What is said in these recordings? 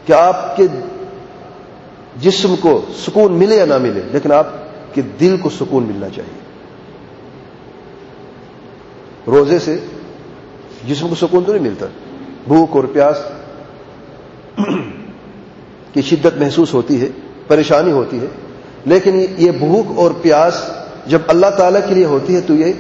کہ آپ کے جسم کو سکون ملے یا نہ ملے، لیکن آپ کے دل کو سکون ملنا چاہیے۔ روزے سے جسم کو سکون تو نہیں ملتا، بھوک اور پیاس کی شدت محسوس ہوتی ہے، پریشانی ہوتی ہے، لیکن یہ بھوک اور پیاس جب اللہ تعالیٰ کے لیے ہوتی ہے تو یہ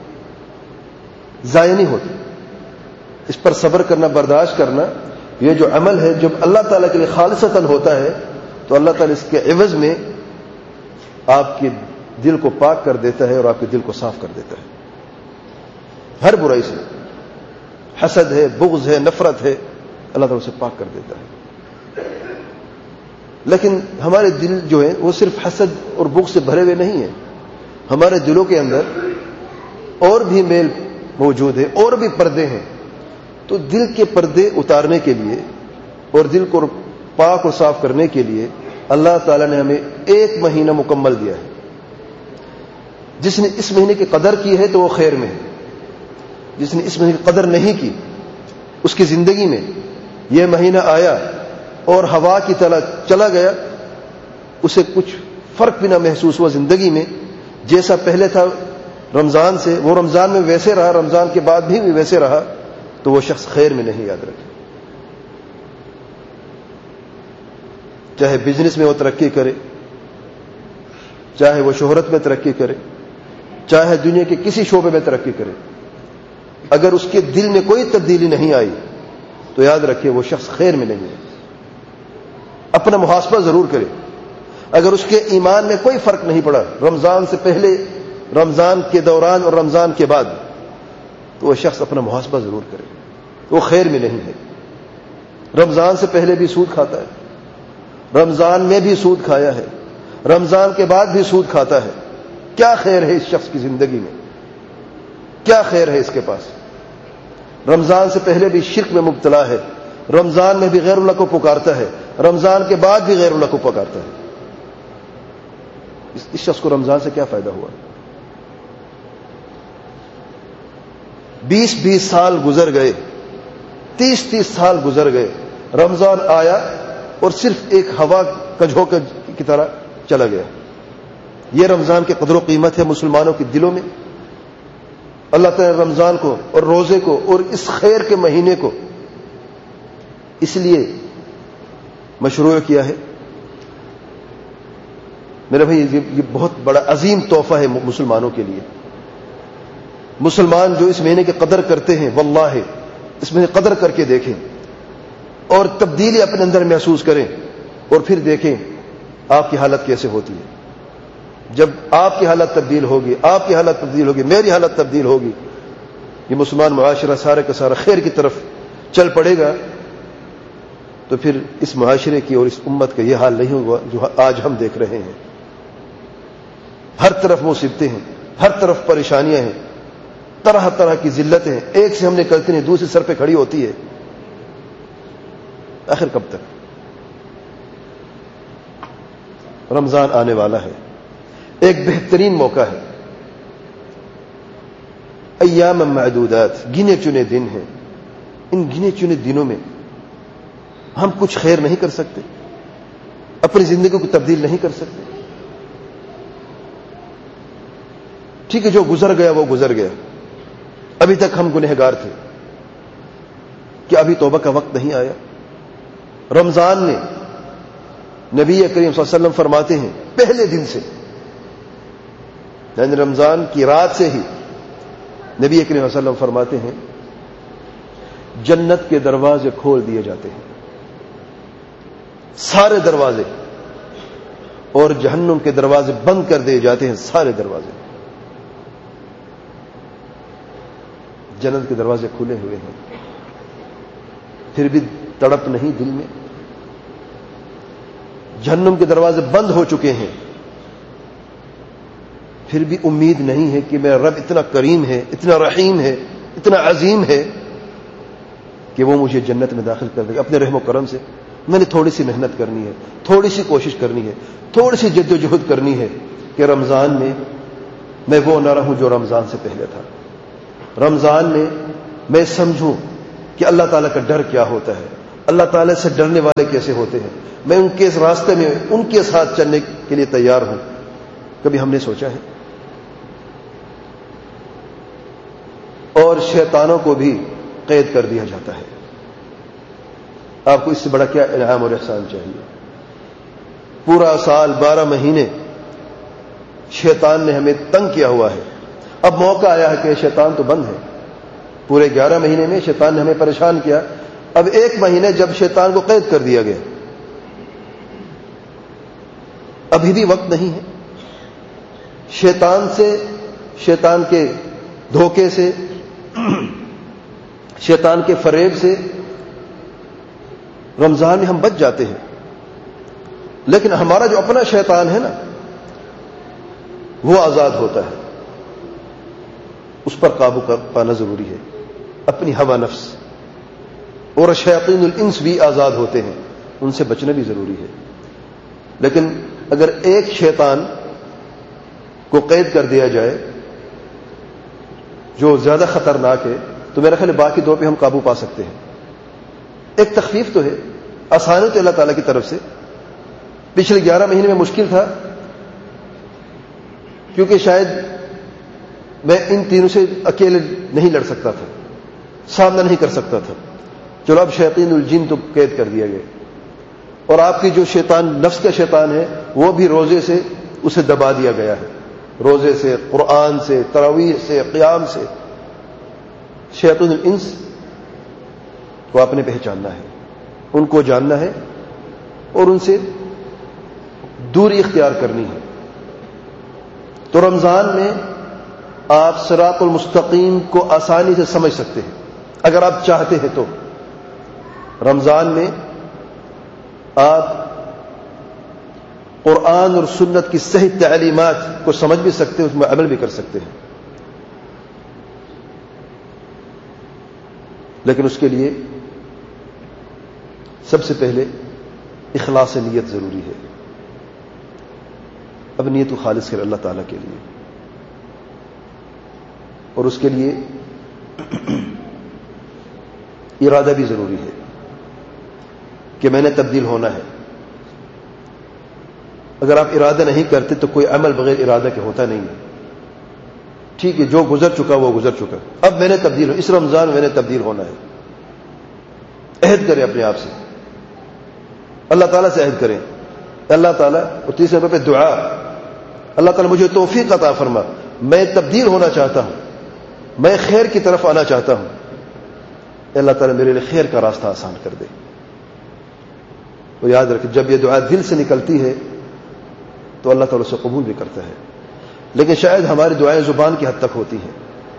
ضائع نہیں ہوتی۔ اس پر صبر کرنا، برداشت کرنا، یہ جو عمل ہے جب اللہ تعالیٰ کے لیے خالصتاً ہوتا ہے تو اللہ تعالیٰ اس کے عوض میں آپ کے دل کو پاک کر دیتا ہے اور آپ کے دل کو صاف کر دیتا ہے ہر برائی سے۔ حسد ہے، بغض ہے، نفرت ہے، اللہ تعالیٰ اسے پاک کر دیتا ہے۔ لیکن ہمارے دل جو ہیں وہ صرف حسد اور بغض سے بھرے ہوئے نہیں ہیں، ہمارے دلوں کے اندر اور بھی میل موجود ہے، اور بھی پردے ہیں۔ تو دل کے پردے اتارنے کے لیے اور دل کو پاک اور صاف کرنے کے لیے اللہ تعالیٰ نے ہمیں 1 مہینہ مکمل دیا ہے۔ جس نے اس مہینے کی قدر کی ہے تو وہ خیر میں ہے، جس نے اس مہینے کی قدر نہیں کی، اس کی زندگی میں یہ مہینہ آیا اور ہوا کی طرح چلا گیا، اسے کچھ فرق بھی نہ محسوس ہوا زندگی میں، جیسا پہلے تھا رمضان سے وہ رمضان میں ویسے رہا، رمضان کے بعد بھی ویسے رہا، تو وہ شخص خیر میں نہیں، یاد رکھے۔ چاہے بزنس میں وہ ترقی کرے، چاہے وہ شہرت میں ترقی کرے، چاہے دنیا کے کسی شعبے میں ترقی کرے، اگر اس کے دل میں کوئی تبدیلی نہیں آئی تو یاد رکھے وہ شخص خیر میں نہیں ہے۔ اپنا محاسبہ ضرور کرے، اگر اس کے ایمان میں کوئی فرق نہیں پڑا رمضان سے پہلے، رمضان کے دوران اور رمضان کے بعد، تو وہ شخص اپنا محاسبہ ضرور کرے، وہ خیر میں نہیں ہے۔ رمضان سے پہلے بھی سود کھاتا ہے، رمضان میں بھی سود کھایا ہے، رمضان کے بعد بھی سود کھاتا ہے، کیا خیر ہے اس شخص کی زندگی میں؟ کیا خیر ہے اس کے پاس؟ رمضان سے پہلے بھی شرک میں مبتلا ہے، رمضان میں بھی غیر اللہ کو پکارتا ہے، رمضان کے بعد بھی غیر اللہ کو پکارتا ہے۔ اس شخص کو رمضان سے کیا فائدہ ہوا؟ 20 سال گزر گئے، 30 سال گزر گئے، رمضان آیا اور صرف ایک ہوا کا جھونکا کی طرح چلا گیا۔ یہ رمضان کی قدر و قیمت ہے مسلمانوں کے دلوں میں۔ اللہ تعالی نے رمضان کو اور روزے کو اور اس خیر کے مہینے کو اس لیے مشروع کیا ہے۔ میرے بھائی یہ بہت بڑا عظیم تحفہ ہے مسلمانوں کے لیے۔ مسلمان جو اس مہینے کی قدر کرتے ہیں، واللہ اس مہینے کی قدر کر کے دیکھیں اور تبدیلی اپنے اندر محسوس کریں، اور پھر دیکھیں آپ کی حالت کیسے ہوتی ہے۔ جب آپ کی حالت تبدیل ہوگی، آپ کی حالت تبدیل ہوگی، میری حالت تبدیل ہوگی، یہ مسلمان معاشرہ سارے کا سارا خیر کی طرف چل پڑے گا، تو پھر اس معاشرے کی اور اس امت کا یہ حال نہیں ہوگا جو آج ہم دیکھ رہے ہیں۔ ہر طرف مصیبتیں ہیں، ہر طرف پریشانیاں ہیں، طرح طرح کی ذلتیں ہیں، ایک سے ہم نکلتے ہیں دوسری سر پہ کھڑی ہوتی ہے۔ آخر کب تک؟ رمضان آنے والا ہے، ایک بہترین موقع ہے۔ ایام معدودات، گنے چنے دن ہیں، ان گنے چنے دنوں میں ہم کچھ خیر نہیں کر سکتے، اپنی زندگی کو تبدیل نہیں کر سکتے۔ ٹھیک ہے، جو گزر گیا وہ گزر گیا، ابھی تک ہم گنہگار تھے، کہ ابھی توبہ کا وقت نہیں آیا؟ رمضان میں نبی کریم صلی اللہ علیہ وسلم فرماتے ہیں پہلے دن سے، یعنی رمضان کی رات سے ہی نبی کریم صلی اللہ علیہ وسلم فرماتے ہیں جنت کے دروازے کھول دیے جاتے ہیں، سارے دروازے، اور جہنم کے دروازے بند کر دیے جاتے ہیں، سارے دروازے۔ جنت کے دروازے کھلے ہوئے ہیں، پھر بھی تڑپ نہیں دل میں، جہنم کے دروازے بند ہو چکے ہیں، پھر بھی امید نہیں ہے کہ میرا رب اتنا کریم ہے، اتنا رحیم ہے، اتنا عظیم ہے کہ وہ مجھے جنت میں داخل کر دے گا اپنے رحم و کرم سے۔ میں نے تھوڑی سی محنت کرنی ہے، تھوڑی سی کوشش کرنی ہے، تھوڑی سی جد و جہد کرنی ہے کہ رمضان میں وہ نہ رہوں جو رمضان سے پہلے تھا۔ رمضان میں سمجھوں کہ اللہ تعالیٰ کا ڈر کیا ہوتا ہے، اللہ تعالیٰ سے ڈرنے والے کیسے ہوتے ہیں، میں ان کے اس راستے میں ان کے ساتھ چلنے کے لیے تیار ہوں. کبھی ہم نے سوچا ہے؟ اور شیطانوں کو بھی قید کر دیا جاتا ہے. آپ کو اس سے بڑا کیا انعام اور احسان چاہیے؟ پورا سال 12 مہینے شیطان نے ہمیں تنگ کیا ہوا ہے. اب موقع آیا ہے کہ شیطان تو بند ہے. پورے 11 مہینے میں شیطان نے ہمیں پریشان کیا. اب 1 مہینے جب شیطان کو قید کر دیا گیا، ابھی بھی وقت نہیں ہے. شیطان سے، شیطان کے دھوکے سے، شیطان کے فریب سے رمضان میں ہم بچ جاتے ہیں. لیکن ہمارا جو اپنا شیطان ہے نا، وہ آزاد ہوتا ہے. اس پر قابو پانا ضروری ہے. اپنی ہوا نفس اور شیاطین الانس بھی آزاد ہوتے ہیں، ان سے بچنا بھی ضروری ہے. لیکن اگر ایک شیطان کو قید کر دیا جائے جو زیادہ خطرناک ہے، تو میرا خیال ہے باقی 2 پہ ہم قابو پا سکتے ہیں. ایک تخفیف تو ہے، آسانی تو اللہ تعالیٰ کی طرف سے. پچھلے 11 مہینے میں مشکل تھا کیونکہ شاید میں ان تینوں سے اکیلے نہیں لڑ سکتا تھا، سامنا نہیں کر سکتا تھا. چلو اب شیاطین الجن تو قید کر دیا گیا، اور آپ کی جو شیطان نفس کا شیطان ہے وہ بھی روزے سے اسے دبا دیا گیا ہے. روزے سے، قرآن سے، تراویح سے، قیام سے. شیاطین الانس کو آپ نے پہچاننا ہے، ان کو جاننا ہے اور ان سے دوری اختیار کرنی ہے. تو رمضان میں آپ صراط المستقیم کو آسانی سے سمجھ سکتے ہیں اگر آپ چاہتے ہیں تو. رمضان میں آپ قرآن اور سنت کی صحیح تعلیمات کو سمجھ بھی سکتے ہیں، اس میں عمل بھی کر سکتے ہیں. لیکن اس کے لیے سب سے پہلے اخلاص نیت ضروری ہے. اب نیت کو خالص کر اللہ تعالیٰ کے لیے، اور اس کے لیے ارادہ بھی ضروری ہے کہ میں نے تبدیل ہونا ہے. اگر آپ ارادہ نہیں کرتے تو کوئی عمل بغیر ارادہ کے ہوتا نہیں ہے. ٹھیک ہے، جو گزر چکا وہ گزر چکا، اب میں نے تبدیل ہو، اس رمضان میں نے تبدیل ہونا ہے. عہد کریں اپنے آپ سے، اللہ تعالیٰ سے عہد کریں. اللہ تعالیٰ، اور تیسرے نمبر پہ دعا، اللہ تعالیٰ مجھے توفیق عطا فرما، میں تبدیل ہونا چاہتا ہوں، میں خیر کی طرف آنا چاہتا ہوں. اللہ تعالیٰ میرے لیے خیر کا راستہ آسان کر دے. اور یاد رکھیں، جب یہ دعا دل سے نکلتی ہے تو اللہ تعالیٰ اسے قبول بھی کرتا ہے. لیکن شاید ہماری دعائیں زبان کی حد تک ہوتی ہیں.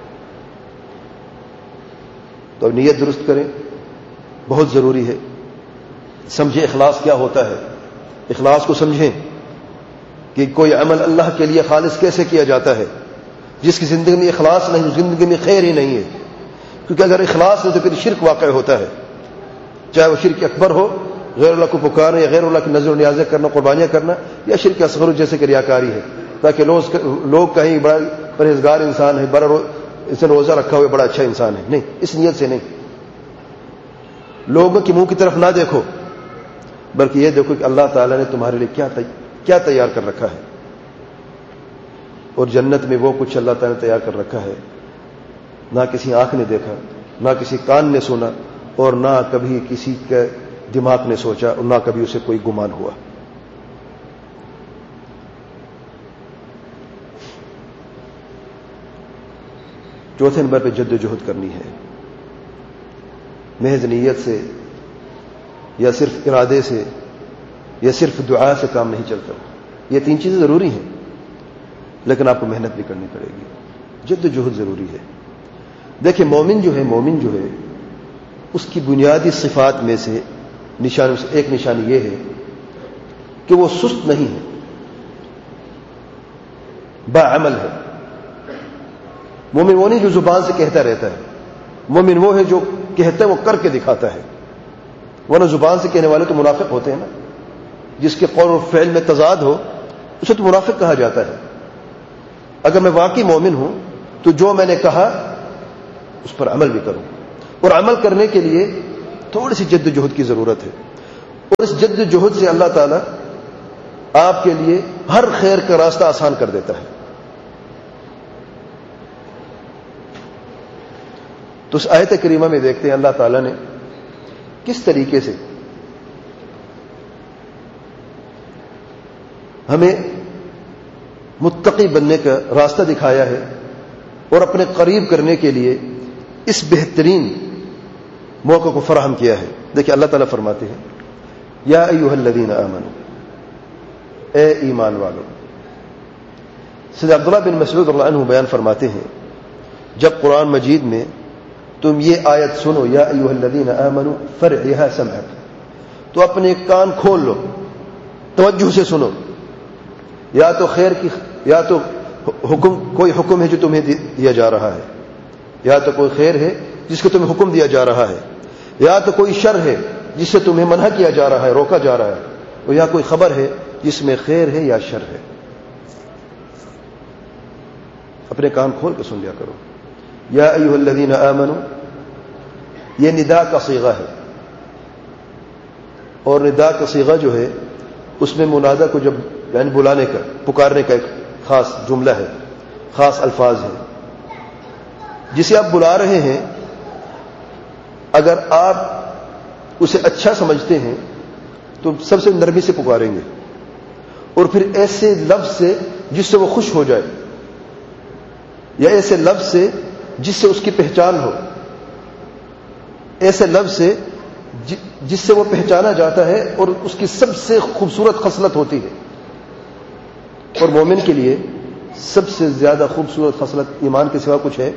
تو نیت درست کریں، بہت ضروری ہے. سمجھیں اخلاص کیا ہوتا ہے، اخلاص کو سمجھیں کہ کوئی عمل اللہ کے لیے خالص کیسے کیا جاتا ہے. جس کی زندگی میں اخلاص نہیں، زندگی میں خیر ہی نہیں ہے. کیونکہ اگر اخلاص ہے تو پھر شرک واقع ہوتا ہے، چاہے وہ شرک اکبر ہو، غیر اللہ کو پکارنا یا غیر اللہ کی نظر و نیازیں کرنا، قربانیاں کرنا، یا شرک اصغر جیسے کہ ریاکاری ہے، تاکہ لوگ کہیں بڑا پرہیزگار انسان ہے، بڑا اس نے روزہ رکھا ہوا بڑا اچھا انسان ہے. نہیں، اس نیت سے نہیں. لوگوں کے منہ کی طرف نہ دیکھو، بلکہ یہ دیکھو کہ اللہ تعالیٰ نے تمہارے لیے کیا تیار کر رکھا ہے. اور جنت میں وہ کچھ اللہ تعالیٰ نے تیار کر رکھا ہے نہ کسی آنکھ نے دیکھا، نہ کسی کان نے سنا، اور نہ کبھی کسی کے دماغ نے سوچا، اور نہ کبھی اسے کوئی گمان ہوا. چوتھے نمبر پہ جد و جہد کرنی ہے. محض نیت سے یا صرف ارادے سے یا صرف دعا سے کام نہیں چلتا. یہ 3 چیزیں ضروری ہیں، لیکن آپ کو محنت بھی کرنی پڑے گی. جد و جہد ضروری ہے. دیکھیں، مومن جو ہے اس کی بنیادی صفات میں سے ایک نشانی یہ ہے کہ وہ سست نہیں ہے، باعمل ہے. مومن وہ نہیں جو زبان سے کہتا رہتا ہے، مومن وہ ہے جو کہتا ہے وہ کر کے دکھاتا ہے. ورنہ زبان سے کہنے والے تو منافق ہوتے ہیں نا. جس کے قول و فعل میں تضاد ہو اسے تو منافق کہا جاتا ہے. اگر میں واقعی مومن ہوں تو جو میں نے کہا اس پر عمل بھی کروں. اور عمل کرنے کے لیے تھوڑی سی جد و جہد کی ضرورت ہے، اور اس جد و جہد سے اللہ تعالیٰ آپ کے لیے ہر خیر کا راستہ آسان کر دیتا ہے۔ تو اس آیت کریمہ میں دیکھتے ہیں اللہ تعالیٰ نے کس طریقے سے ہمیں متقی بننے کا راستہ دکھایا ہے اور اپنے قریب کرنے کے لیے اس بہترین موقع کو فراہم کیا ہے۔ دیکھیں اللہ تعالیٰ فرماتے ہیں یا ایھا الذین آمنوا، اے ایمان والو۔ سید عبداللہ بن مسعود رضی اللہ عنہ بیان فرماتے ہیں جب قرآن مجید میں تم یہ آیت سنو یا ایھا الذین آمنوا فرعھا سمعک، تو اپنے کان کھول لو، توجہ سے سنو، یا تو خیر کی، یا تو کوئی حکم ہے جو تمہیں دیا جا رہا ہے، یا تو کوئی خیر ہے جس کو تمہیں حکم دیا جا رہا ہے، یا تو کوئی شر ہے جس سے تمہیں منع کیا جا رہا ہے، روکا جا رہا ہے، اور یا کوئی خبر ہے جس میں خیر ہے یا شر ہے۔ اپنے کان کھول کے سن لیا کرو۔ یا ایھا الذین آمنوا یہ ندا کا صیغہ ہے، اور ندا کا صیغہ جو ہے اس میں منادہ کو جب یعنی بلانے کا، پکارنے کا ایک خاص جملہ ہے، خاص الفاظ ہے جسے آپ بلا رہے ہیں۔ اگر آپ اسے اچھا سمجھتے ہیں تو سب سے نرمی سے پکاریں گے، اور پھر ایسے لفظ سے جس سے وہ خوش ہو جائے، یا ایسے لفظ سے جس سے اس کی پہچان ہو، ایسے لفظ سے جس سے وہ پہچانا جاتا ہے اور اس کی سب سے خوبصورت خصلت ہوتی ہے۔ اور مومن کے لیے سب سے زیادہ خوبصورت خصلت ایمان کے سوا کچھ ہے؟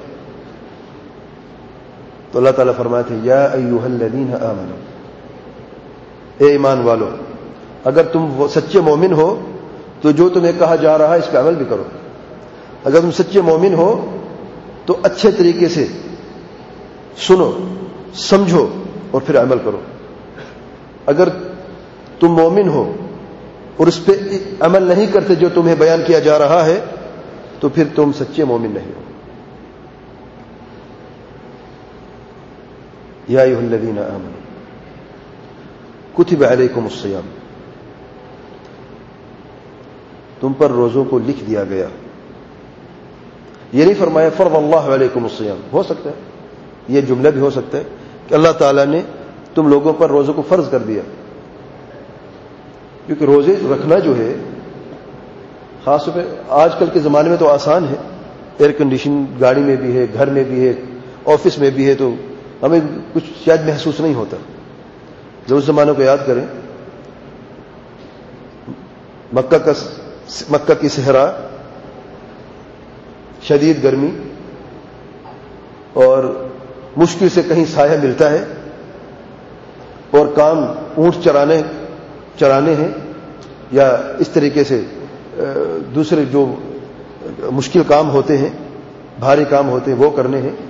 تو اللہ تعالیٰ فرماتے ہیں یا ایھا الذین آمنوا، اے ایمان والو، اگر تم وہ سچے مومن ہو تو جو تمہیں کہا جا رہا ہے اس پہ عمل بھی کرو۔ اگر تم سچے مومن ہو تو اچھے طریقے سے سنو، سمجھو اور پھر عمل کرو۔ اگر تم مومن ہو اور اس پہ عمل نہیں کرتے جو تمہیں بیان کیا جا رہا ہے تو پھر تم سچے مومن نہیں ہو۔ یا ایھا الذین آمنوا کتب علیکم الصیام، تم پر روزوں کو لکھ دیا گیا۔ یہ نہیں فرمایا فرض اللہ علیکم الصیام، ہو سکتا ہے یہ جملہ بھی ہو سکتا ہے کہ اللہ تعالیٰ نے تم لوگوں پر روزوں کو فرض کر دیا، کیونکہ روزے رکھنا جو ہے خاص طور پہ آج کل کے زمانے میں تو آسان ہے، ایئر کنڈیشن گاڑی میں بھی ہے، گھر میں بھی ہے، آفس میں بھی ہے، تو ہمیں کچھ شاید محسوس نہیں ہوتا۔ جب اس زمانے کو یاد کریں، مکہ کی صحرا، شدید گرمی، اور مشکل سے کہیں سایہ ملتا ہے، اور کام اونٹ چرانے ہیں یا اس طریقے سے دوسرے جو مشکل کام ہوتے ہیں، بھاری کام ہوتے ہیں، وہ کرنے ہیں،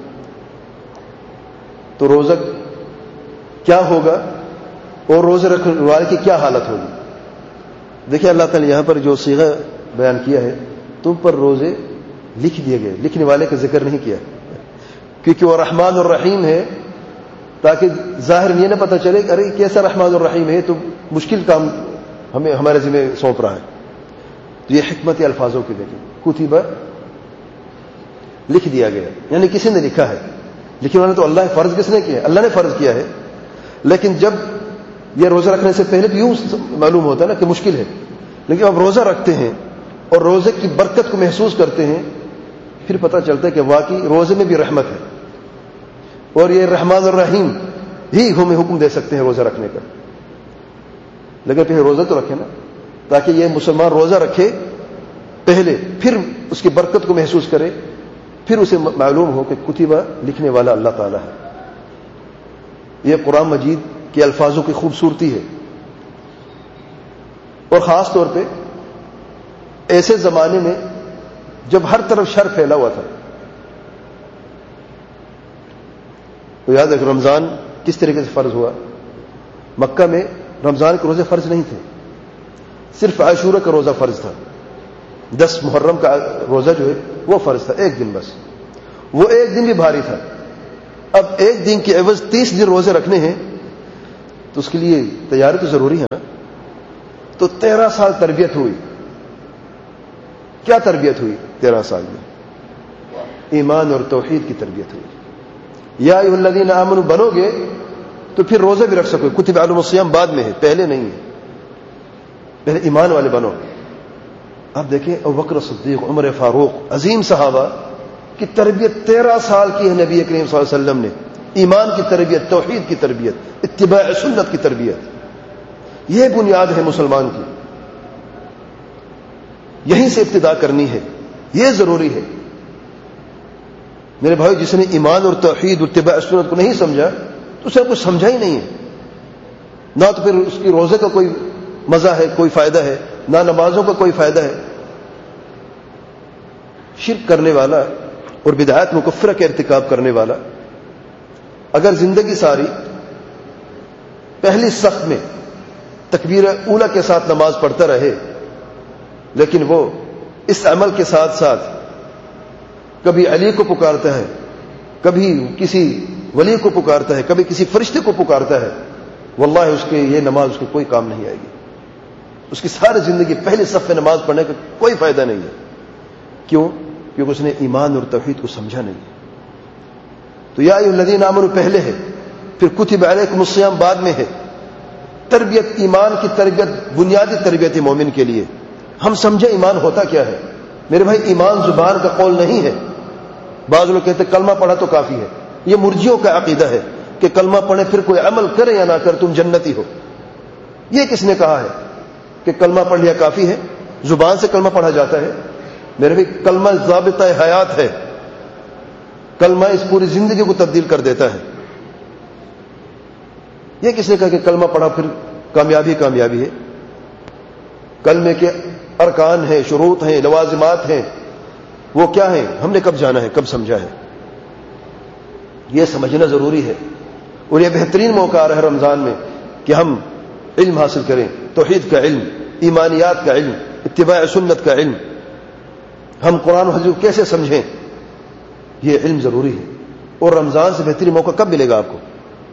تو روزہ کیا ہوگا اور روزے رکھنے والے کی کیا حالت ہوگی؟ دیکھیں اللہ تعالیٰ نے یہاں پر جو صیغہ بیان کیا ہے، تم پر روزے لکھ دیے گئے، لکھنے والے کا ذکر نہیں کیا کیونکہ وہ رحمان الرحیم ہے، تاکہ ظاہر یہ نہ پتہ چلے کہ ارے کیسا رحمان الرحیم ہے، تو مشکل کام ہمیں ہمارے ذمہ سونپ رہا ہے۔ تو یہ حکمت الفاظوں کی دیکھیں، کتبہ لکھ دیا گیا، یعنی کسی نے لکھا ہے، لیکن انہوں نے تو اللہ فرض کس نے کیا ہے؟ اللہ نے فرض کیا ہے۔ لیکن جب یہ روزہ رکھنے سے پہلے بھی یوں معلوم ہوتا ہے نا کہ مشکل ہے، لیکن اب روزہ رکھتے ہیں اور روزے کی برکت کو محسوس کرتے ہیں، پھر پتہ چلتا ہے کہ واقعی روزے میں بھی رحمت ہے، اور یہ رحمان الرحیم ہی ہمیں حکم دے سکتے ہیں روزہ رکھنے کا۔ لیکن پھر روزہ تو رکھے نا، تاکہ یہ مسلمان روزہ رکھے پہلے، پھر اس کی برکت کو محسوس کرے، پھر اسے معلوم ہو کہ کتبہ لکھنے والا اللہ تعالیٰ ہے۔ یہ قرآن مجید کے الفاظوں کی خوبصورتی ہے، اور خاص طور پہ ایسے زمانے میں جب ہر طرف شر پھیلا ہوا تھا۔ تو یاد ہے کہ رمضان کس طریقے سے فرض ہوا؟ مکہ میں رمضان کے روزے فرض نہیں تھے، صرف عاشورہ کا روزہ فرض تھا، 10 محرم کا روزہ جو ہے وہ فرض تھا، ایک دن بس، وہ ایک دن بھی بھاری تھا۔ اب ایک دن کے عوض 30 دن روزے رکھنے ہیں، تو اس کے لیے تیاری تو ضروری ہے نا. تو 13 سال تربیت ہوئی. کیا تربیت ہوئی 13 سال میں؟ ایمان اور توحید کی تربیت ہوئی. یا ایھا الذین آمنوا بنو گے تو پھر روزے بھی رکھ سکو. کتب علیکم الصیام بعد میں ہے، پہلے نہیں ہے. پہلے ایمان والے بنو. اب دیکھیں ابوبکر صدیق، عمر فاروق، عظیم صحابہ کی تربیت 13 سال کی ہے نبی کریم صلی اللہ علیہ وسلم نے. ایمان کی تربیت، توحید کی تربیت، اتباع سنت کی تربیت. یہ بنیاد ہے مسلمان کی. یہیں سے ابتدا کرنی ہے. یہ ضروری ہے میرے بھائی. جس نے ایمان اور توحید اور اتباع سنت کو نہیں سمجھا تو اسے کچھ سمجھا ہی نہیں ہے. نہ تو پھر اس کی روزے کا کوئی مزہ ہے، کوئی فائدہ ہے، نہ نمازوں کا کوئی فائدہ ہے. شرک کرنے والا اور بدعات مکفرہ کا ارتکاب کرنے والا اگر زندگی ساری پہلی صف میں تکبیر اولی کے ساتھ نماز پڑھتا رہے، لیکن وہ اس عمل کے ساتھ ساتھ کبھی علی کو پکارتا ہے، کبھی کسی ولی کو پکارتا ہے، کبھی کسی فرشتے کو پکارتا ہے، واللہ اس کے یہ نماز اس کو کوئی کام نہیں آئے گی. اس کی ساری زندگی پہلی صف میں نماز پڑھنے کا کوئی فائدہ نہیں ہے. کیوں؟ کیونکہ اس نے ایمان اور توحید کو سمجھا نہیں. تو یا ایھا الذین آمنوا پہلے ہے، پھر کتب علیکم الصیام بعد میں ہے. تربیت، ایمان کی تربیت بنیادی تربیت ہے مومن کے لیے. ہم سمجھے ایمان ہوتا کیا ہے میرے بھائی. ایمان زبان کا قول نہیں ہے. بعض لوگ کہتے ہیں کلمہ پڑھا تو کافی ہے. یہ مرجئیوں کا عقیدہ ہے کہ کلمہ پڑھے پھر کوئی عمل کرے یا نہ کرے تم جنتی ہو. یہ کس نے کہا ہے کہ کلمہ پڑھ لیا کافی ہے؟ زبان سے کلمہ پڑھا جاتا ہے میرے بھائی. کلمہ ضابطہ حیات ہے. کلمہ اس پوری زندگی کو تبدیل کر دیتا ہے. یہ کس نے کہا کہ کلمہ پڑھا پھر کامیابی کامیابی ہے؟ کلمے کے ارکان ہیں، شروط ہیں، لوازمات ہیں. وہ کیا ہیں؟ ہم نے کب جانا ہے، کب سمجھا ہے؟ یہ سمجھنا ضروری ہے. اور یہ بہترین موقع آ رہا ہے رمضان میں کہ ہم علم حاصل کریں. توحید کا علم، ایمانیات کا علم، اتباع سنت کا علم. ہم قرآن و حدیث کو کیسے سمجھیں، یہ علم ضروری ہے. اور رمضان سے بہترین موقع کب ملے گا آپ کو؟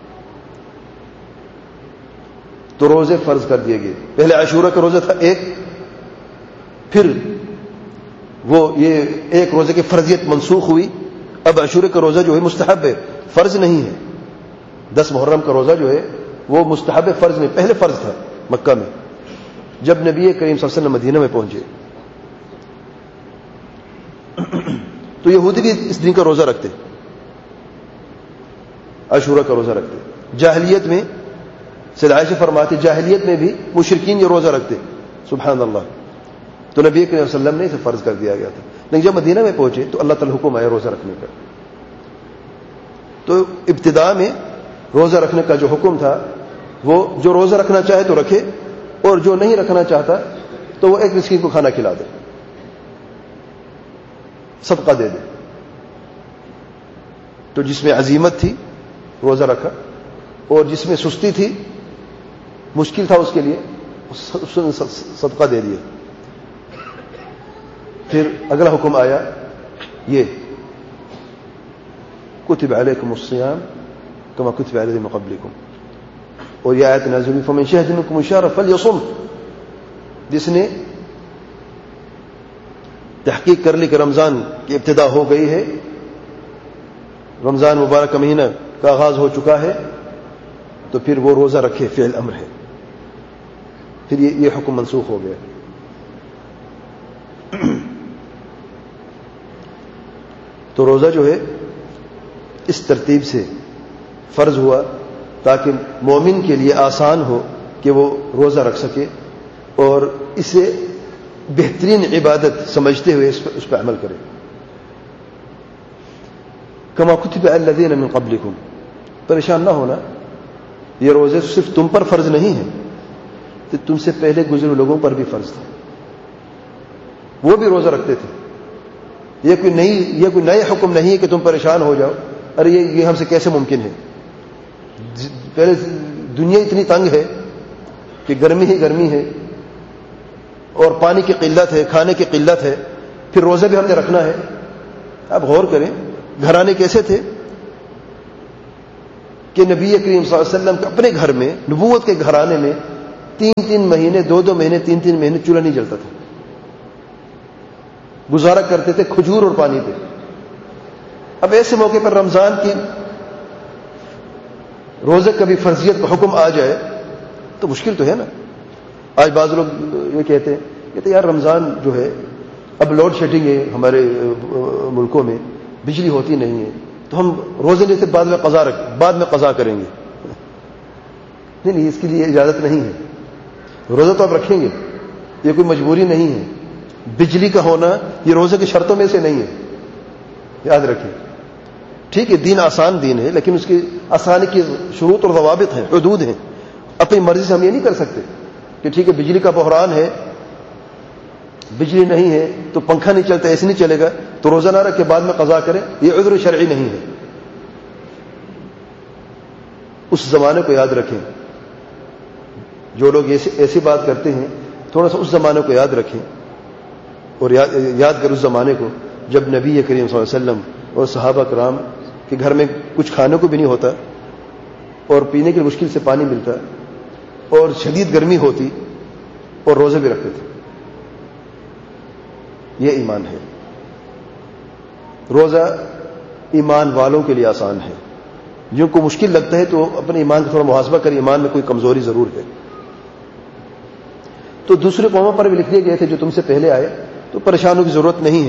تو روزے فرض کر دیے گئے. پہلے عاشورہ کا روزہ تھا ایک، پھر وہ یہ ایک روزے کی فرضیت منسوخ ہوئی. اب عاشورہ کا روزہ جو ہے مستحب ہے، فرض نہیں ہے. 10 محرم کا روزہ جو ہے وہ مستحب ہے، فرض نہیں. پہلے فرض تھا مکہ میں جب نبی کریم صلی اللہ علیہ وسلم مدینہ میں پہنچے. تو یہودی بھی اس دن کا روزہ رکھتے، عاشورہ کا روزہ رکھتے. جاہلیت میں سید عائشہ فرماتے جاہلیت میں بھی مشرکین یہ روزہ رکھتے. سبحان اللہ. تو نبی کریم صلی اللہ علیہ وسلم نے اسے فرض کر دیا گیا تھا. لیکن جب مدینہ میں پہنچے تو اللہ تعالی حکم آیا روزہ رکھنے کا. تو ابتدا میں روزہ رکھنے کا جو حکم تھا وہ جو روزہ رکھنا چاہے تو رکھے، اور جو نہیں رکھنا چاہتا تو وہ ایک مسکین کو کھانا کھلا دے، صدقہ دے دے. تو جس میں عزیمت تھی روزہ رکھا، اور جس میں سستی تھی، مشکل تھا اس کے لیے، صدقہ دے دیا. پھر اگلا حکم آیا یہ کتب علیکم الصیام کما کتب علی الذین من قبلکم. اور یہ آیت نازل ہوئی فمن شہد منکم الشہر فلیصم. جس نے تحقیق کر لی کہ رمضان کی ابتدا ہو گئی ہے، رمضان مبارک کا مہینہ کا آغاز ہو چکا ہے، تو پھر وہ روزہ رکھے. فعل امر ہے. پھر یہ حکم منسوخ ہو گیا. تو روزہ جو ہے اس ترتیب سے فرض ہوا تاکہ مومن کے لیے آسان ہو کہ وہ روزہ رکھ سکے اور اسے بہترین عبادت سمجھتے ہوئے اس پہ عمل کرے. کما کتب علی الذین من قبلکم. پریشان نہ ہونا، یہ روزے صرف تم پر فرض نہیں ہے، تو تم سے پہلے گزرے لوگوں پر بھی فرض تھا. وہ بھی روزہ رکھتے تھے. یہ کوئی نئے حکم نہیں ہے کہ تم پریشان ہو جاؤ. ارے یہ ہم سے کیسے ممکن ہے؟ پہلے دنیا اتنی تنگ ہے کہ گرمی ہی گرمی ہے، اور پانی کی قلت ہے، کھانے کی قلت ہے، پھر روزہ بھی ہم نے رکھنا ہے. اب غور کریں گھرانے کیسے تھے. کہ نبی کریم صلی اللہ علیہ وسلم کے اپنے گھر میں، نبوت کے گھرانے میں 3 مہینے 2 مہینے 3 مہینے چولہا نہیں جلتا تھا، گزارا کرتے تھے کھجور اور پانی پہ۔ اب ایسے موقع پر رمضان کی روزے کبھی فرضیت کا حکم آ جائے تو مشکل تو ہے نا۔ آج بعض لوگ یہ کہتے ہیں یار رمضان جو ہے اب لوڈ شیڈنگ ہے ہمارے ملکوں میں، بجلی ہوتی نہیں ہے، تو ہم روزے نہیں سے بعد میں قضا کریں گے۔ نہیں، اس کے لیے اجازت نہیں ہے۔ روزہ تو آپ رکھیں گے، یہ کوئی مجبوری نہیں ہے۔ بجلی کا ہونا یہ روزے کی شرطوں میں سے نہیں ہے، یاد رکھیں۔ ٹھیک ہے، دین آسان دین ہے، لیکن اس کی آسانی کی شروط اور ضوابط ہیں، حدود ہیں۔ اپنی مرضی سے ہم یہ نہیں کر سکتے کہ ٹھیک ہے بجلی کا بحران ہے، بجلی نہیں ہے تو پنکھا نہیں چلتا، ایسے نہیں چلے گا تو روزہ نہ رکھ کے بعد میں قضا کرے، یہ عذر شرعی نہیں ہے۔ اس زمانے کو یاد رکھیں، جو لوگ ایسی بات کرتے ہیں تھوڑا سا اس زمانے کو یاد رکھیں، اور یاد کریں اس زمانے کو جب نبی کریم صلی اللہ علیہ وسلم اور صحابہ کرام کے گھر میں کچھ کھانے کو بھی نہیں ہوتا، اور پینے کی مشکل سے پانی ملتا، اور شدید گرمی ہوتی، اور روزے بھی رکھتے تھے۔ یہ ایمان ہے۔ روزہ ایمان والوں کے لیے آسان ہے، جن کو مشکل لگتا ہے تو اپنے ایمان کا تھوڑا محاسبہ کریں، ایمان میں کوئی کمزوری ضرور ہے۔ تو دوسرے قوموں پر بھی لکھ دیے گئے تھے جو تم سے پہلے آئے، تو پریشانوں کی ضرورت نہیں ہے،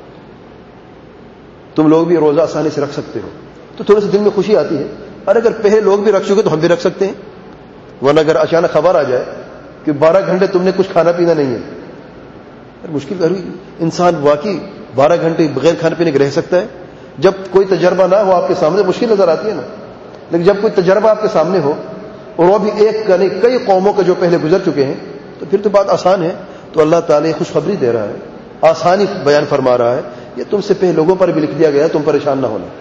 تم لوگ بھی روزہ آسانی سے رکھ سکتے ہو۔ تو تھوڑے سے دل میں خوشی آتی ہے، اور اگر پہلے لوگ بھی رکھ چکے تو ہم بھی رکھ سکتے ہیں۔ ورنہ اگر اچانک خبر آ جائے کہ 12 گھنٹے تم نے کچھ کھانا پینا نہیں ہے، مشکل کر انسان واقعی 12 گھنٹے بغیر کھانے پینے کے رہ سکتا ہے؟ جب کوئی تجربہ نہ ہو آپ کے سامنے مشکل نظر آتی ہے نا، لیکن جب کوئی تجربہ آپ کے سامنے ہو، اور وہ بھی ایک کا نہیں کئی قوموں کے جو پہلے گزر چکے ہیں، تو پھر تو بات آسان ہے۔ تو اللہ تعالیٰ خوشخبری دے رہا ہے، آسانی بیان فرما رہا ہے، یہ تم سے پہلے لوگوں پر بھی لکھ دیا گیا، تم پریشان نہ ہونا۔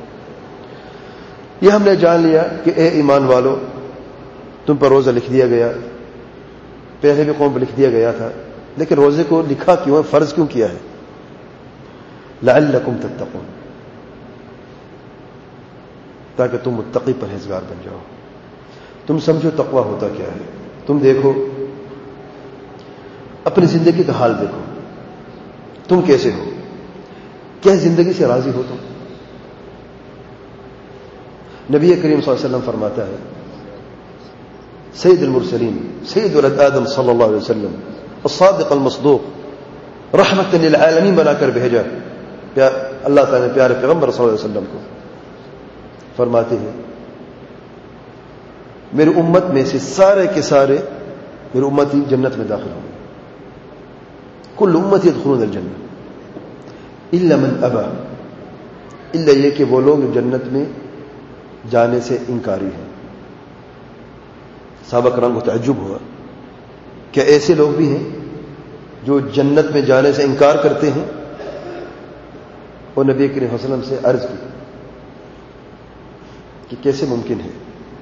یہ ہم نے جان لیا کہ اے ایمان والو، تم پر روزہ لکھ دیا گیا، پہلے بھی قوم پر لکھ دیا گیا تھا، لیکن روزے کو لکھا کیوں ہے، فرض کیوں کیا ہے؟ لعلکم تتقون، تاکہ تم متقی پرہیزگار بن جاؤ۔ تم سمجھو تقوی ہوتا کیا ہے۔ تم دیکھو اپنی زندگی کا حال دیکھو، تم کیسے ہو، کیا زندگی سے راضی ہو تم؟ نبی کریم صلی اللہ علیہ وسلم فرماتا ہے، سید المرسلین سید ولد آدم صلی اللہ علیہ وسلم الصادق المصدوق رحمت للعالمین بنا کر بھیجا، اللہ تعالیٰ نے پیارے پیغمبر صلی اللہ علیہ وسلم کو فرماتے ہیں میری امت میں سے سارے کے سارے میری امت ہی جنت میں داخل ہوں گے، کل امت يدخلون الجنہ الا من ابا، الا یہ کہ وہ لوگ جو جنت میں جانے سے انکاری ہیں۔ صحابہ کرام کو تعجب ہوا، کیا ایسے لوگ بھی ہیں جو جنت میں جانے سے انکار کرتے ہیں؟ اور نبی کریم صلی اللہ علیہ وسلم سے عرض کی کہ کیسے ممکن ہے؟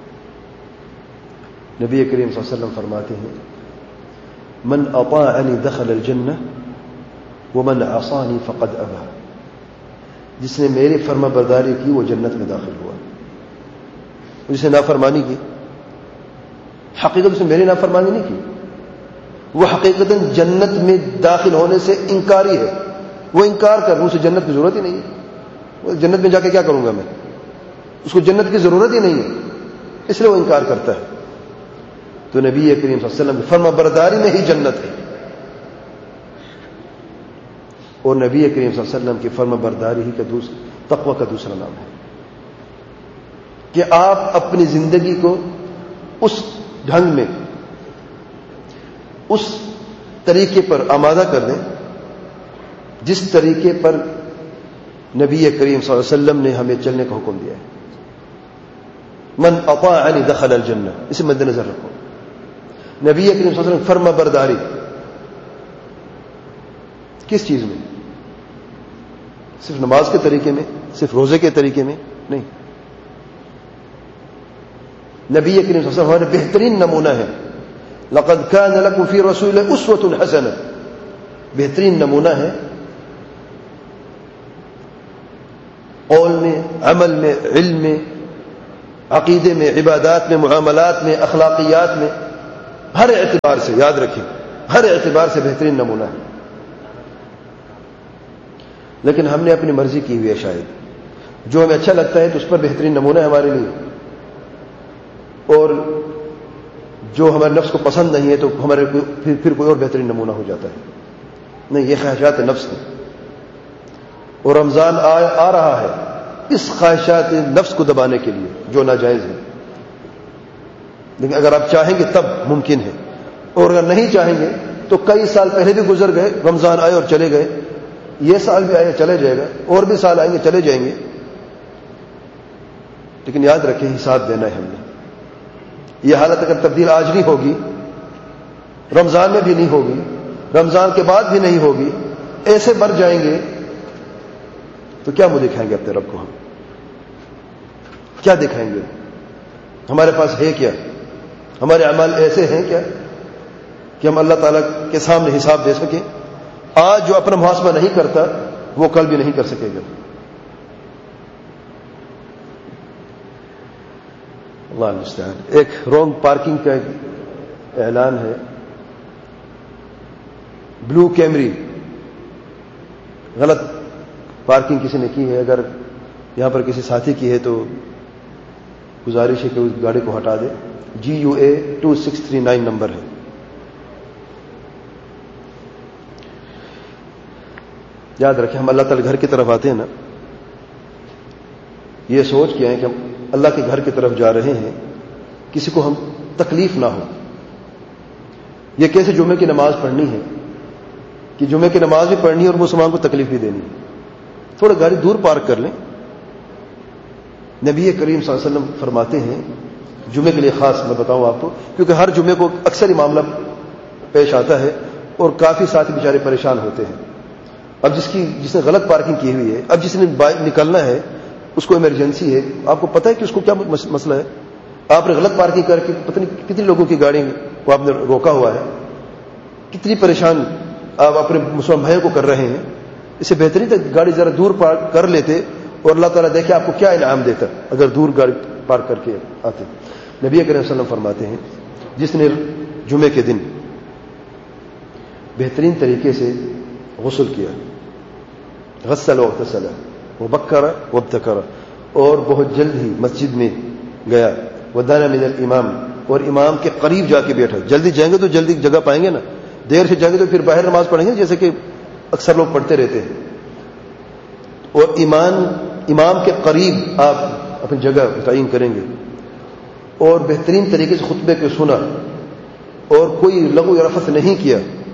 نبی کریم صلی اللہ علیہ وسلم فرماتے ہیں، من اطاعنی دخل الجنہ ومن عصانی فقد ابا، جس نے میری فرما برداری کی وہ جنت میں داخل ہوا، جس نے نافرمانی کی حقیقت سے میری نافرمانی نہیں کی، وہ حقیقت جنت میں داخل ہونے سے انکاری ہے، وہ انکار کر اسے جنت کی ضرورت ہی نہیں ہے، وہ جنت میں جا کے کیا کروں گا میں، اس کو جنت کی ضرورت ہی نہیں ہے، اس لیے وہ انکار کرتا ہے۔ تو نبی کریم صلی اللہ علیہ وسلم کی فرما برداری میں ہی جنت ہے، اور نبی کریم صلی اللہ علیہ وسلم کی فرما برداری ہی کا تقوی کا دوسرا نام ہے کہ آپ اپنی زندگی کو اس ڈھنگ میں اس طریقے پر آمادہ کر دیں جس طریقے پر نبی کریم صلی اللہ علیہ وسلم نے ہمیں چلنے کا حکم دیا ہے۔ من اطاعنی دخل الجنہ، اسے مد نظر رکھو۔ نبی کریم صلی اللہ علیہ وسلم فرما برداری کس چیز میں؟ صرف نماز کے طریقے میں، صرف روزے کے طریقے میں نہیں۔ نبی کریم صلی اللہ علیہ وسلم ہمارے بہترین نمونہ ہے، لقد کان لکم فی رسول اللہ اسوۃ حسنہ، بہترین نمونہ ہے قول میں، عمل میں، علم میں، عقیدے میں، عبادات میں، معاملات میں، اخلاقیات میں، ہر اعتبار سے یاد رکھیں، ہر اعتبار سے بہترین نمونہ ہے. لیکن ہم نے اپنی مرضی کی ہوئی ہے، شاید جو ہمیں اچھا لگتا ہے تو اس پر بہترین نمونہ ہے ہمارے لیے، اور جو ہمارے نفس کو پسند نہیں ہے تو ہمارے پھر کوئی اور بہترین نمونہ ہو جاتا ہے. نہیں، یہ خواہشات نفس ہیں، اور رمضان آ رہا ہے اس خواہشات نفس کو دبانے کے لیے جو ناجائز ہے. لیکن اگر آپ چاہیں گے تب ممکن ہے، اور اگر نہیں چاہیں گے تو کئی سال پہلے بھی گزر گئے، رمضان آئے اور چلے گئے، یہ سال بھی آئے چلے جائے گا، اور بھی سال آئیں گے چلے جائیں گے. لیکن یاد رکھیں حساب دینا ہے ہم نے. یہ حالت اگر تبدیل آج نہیں ہوگی، رمضان میں بھی نہیں ہوگی، رمضان کے بعد بھی نہیں ہوگی، ایسے مر جائیں گے تو کیا منہ دکھائیں گے اپنے رب کو؟ ہم کیا دکھائیں گے؟ ہمارے پاس ہے کیا؟ ہمارے اعمال ایسے ہیں کیا کہ ہم اللہ تعالیٰ کے سامنے حساب دے سکیں؟ آج جو اپنا محاسبہ نہیں کرتا وہ کل بھی نہیں کر سکے گا. اللہ المستعان. ایک رونگ پارکنگ کا ایک اعلان ہے. بلو کیمری، غلط پارکنگ کسی نے کی ہے، اگر یہاں پر کسی ساتھی کی ہے تو گزارش ہے کہ اس گاڑی کو ہٹا دے. GUA 2639 نمبر ہے. یاد رکھیں ہم اللہ تعالی گھر کی طرف آتے ہیں نا، یہ سوچ کے آئیں کہ ہم اللہ کے گھر کی طرف جا رہے ہیں، کسی کو ہم تکلیف نہ ہو. یہ کیسے جمعے کی نماز پڑھنی ہے کہ جمعے کی نماز بھی پڑھنی ہے اور مسلمان کو تکلیف بھی دینی ہے. تھوڑا گاڑی دور پارک کر لیں. نبی کریم صلی اللہ علیہ وسلم فرماتے ہیں، جمعے کے لیے خاص میں بتاؤں آپ کو، کیونکہ ہر جمعے کو اکثر ہی معاملہ پیش آتا ہے اور کافی ساتھی بیچارے پریشان ہوتے ہیں. اب جس نے غلط پارکنگ کی ہوئی ہے، اب جس نے نکلنا ہے، اس کو ایمرجنسی ہے، آپ کو پتہ ہے کہ اس کو کیا مسئلہ ہے؟ آپ نے غلط پارکنگ کر کے پتہ نہیں کتنی لوگوں کی گاڑی کو آپ نے روکا ہوا ہے، کتنی پریشان آپ اپنے مسلمان بھائیوں کو کر رہے ہیں. اس سے بہترین تھا گاڑی ذرا دور پارک کر لیتے اور اللہ تعالیٰ دیکھے آپ کو کیا انعام دیتا اگر دور گاڑی پارک کر کے آتے. نبی کریم صلی اللہ علیہ وسلم فرماتے ہیں، جس نے جمعے کے دن بہترین طریقے سے غسل کیا، غسل و اغتسل وبکر وابتکر، اور بہت جلد ہی مسجد میں گیا، ودانا من الامام، اور امام کے قریب جا کے بیٹھا. جلدی جائیں گے تو جلدی جگہ پائیں گے نا، دیر سے جائیں گے تو پھر باہر نماز پڑھیں گے جیسے کہ اکثر لوگ پڑھتے رہتے ہیں. اور امام کے قریب آپ اپنی جگہ تعین کریں گے، اور بہترین طریقے سے خطبے کو سنا اور کوئی لغو یا رفث نہیں کیا.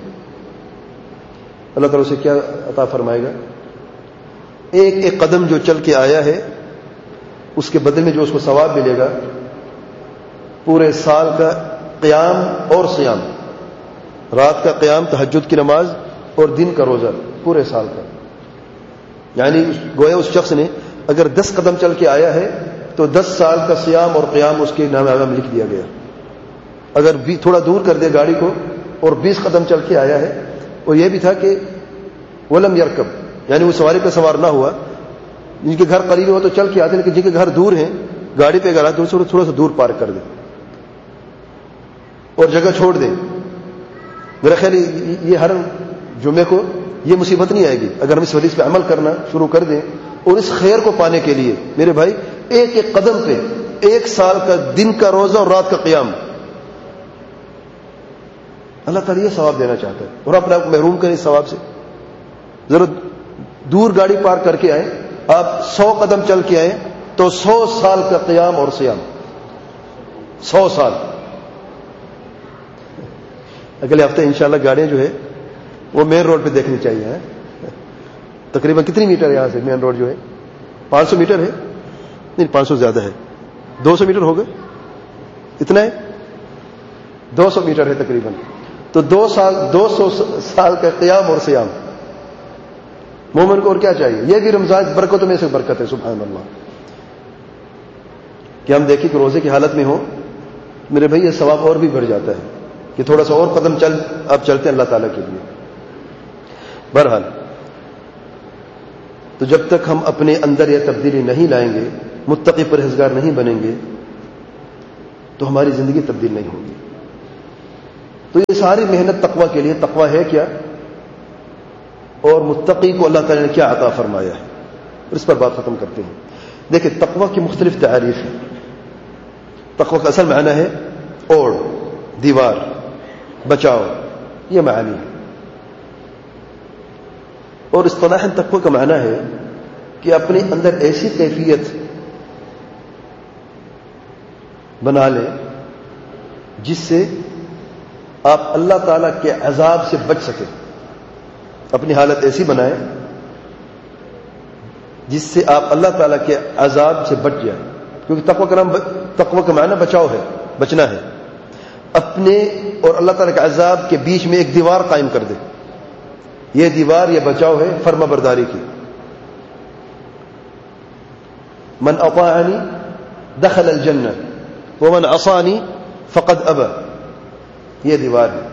اللہ تعالیٰ اسے کیا عطا فرمائے گا؟ ایک ایک قدم جو چل کے آیا ہے اس کے بدلے میں جو اس کو ثواب ملے گا، پورے سال کا قیام اور سیام، رات کا قیام تہجد کی نماز اور دن کا روزہ، پورے سال کا. یعنی گویا اس شخص نے اگر 10 قدم چل کے آیا ہے تو 10 سال کا سیام اور قیام اس کے نام میں لکھ دیا گیا. اگر بھی تھوڑا دور کر دے گاڑی کو اور 20 قدم چل کے آیا ہے، اور یہ بھی تھا کہ ولم یرکب، یعنی وہ سواری پہ سوار نہ ہوا. جن کے گھر قریب ہو تو چل کے آتے ہیں، لیکن جن کے گھر دور ہیں گاڑی پہ گرا تو تھوڑا سا دور پارک کر دیں اور جگہ چھوڑ دیں. میرا خیال یہ ہر جمعے کو یہ مصیبت نہیں آئے گی اگر ہم اس حدیث پہ عمل کرنا شروع کر دیں. اور اس خیر کو پانے کے لیے میرے بھائی ایک ایک قدم پہ 1 سال کا دن کا روزہ اور رات کا قیام، اللہ تعالیٰ یہ ثواب دینا چاہتا ہے. اور اپنے آپ کو محروم کریں اس ثواب سے. ذرا دور گاڑی پارک کر کے آئیں، آپ 100 قدم چل کے آئیں تو 100 سال کا قیام اور سیام، 100 سال. اگلے ہفتے انشاءاللہ گاڑیاں جو ہے وہ مین روڈ پہ دیکھنی چاہیے. تقریباً کتنی میٹر ہے یہاں سے مین روڈ جو ہے؟ 500 میٹر ہے؟ نہیں 500 زیادہ ہے، 200 میٹر ہوگا، اتنا ہے، 200 میٹر ہے تقریباً. تو 200 سال کا قیام اور سیام مومن کو اور کیا چاہیے؟ یہ بھی رمضان برکتوں میں سے برکت ہے. سبحان اللہ. کہ ہم دیکھیں کہ روزے کی حالت میں ہو میرے بھائی، یہ ثواب اور بھی بڑھ جاتا ہے کہ تھوڑا سا اور قدم آپ چلتے ہیں اللہ تعالیٰ کے لیے. بہرحال تو جب تک ہم اپنے اندر یہ تبدیلی نہیں لائیں گے، متقی پرہیزگار نہیں بنیں گے، تو ہماری زندگی تبدیل نہیں ہوگی. تو یہ ساری محنت تقوی کے لیے. تقوی ہے کیا اور متقی کو اللہ تعالی نے کیا عطا فرمایا ہے, اور اس پر بات ختم کرتے ہیں. دیکھیں تقوی کی مختلف تعریف ہیں. تقوی کا اصل معنی ہے اوڑ, دیوار, بچاؤ, یہ معنی ہے. اور اصطلاحاً تقوی کا معنی ہے کہ اپنے اندر ایسی کیفیت بنا لیں جس سے آپ اللہ تعالی کے عذاب سے بچ سکیں. اپنی حالت ایسی بنائیں جس سے آپ اللہ تعالی کے عذاب سے بچ جائیں, کیونکہ تقوی کا معنی بچاؤ ہے, بچنا ہے. اپنے اور اللہ تعالی کے عذاب کے بیچ میں ایک دیوار قائم کر دے. یہ دیوار, یہ بچاؤ ہے فرما برداری کی. من اطاعنی دخل الجنہ ومن عصانی فقد ابى, یہ دیوار ہے.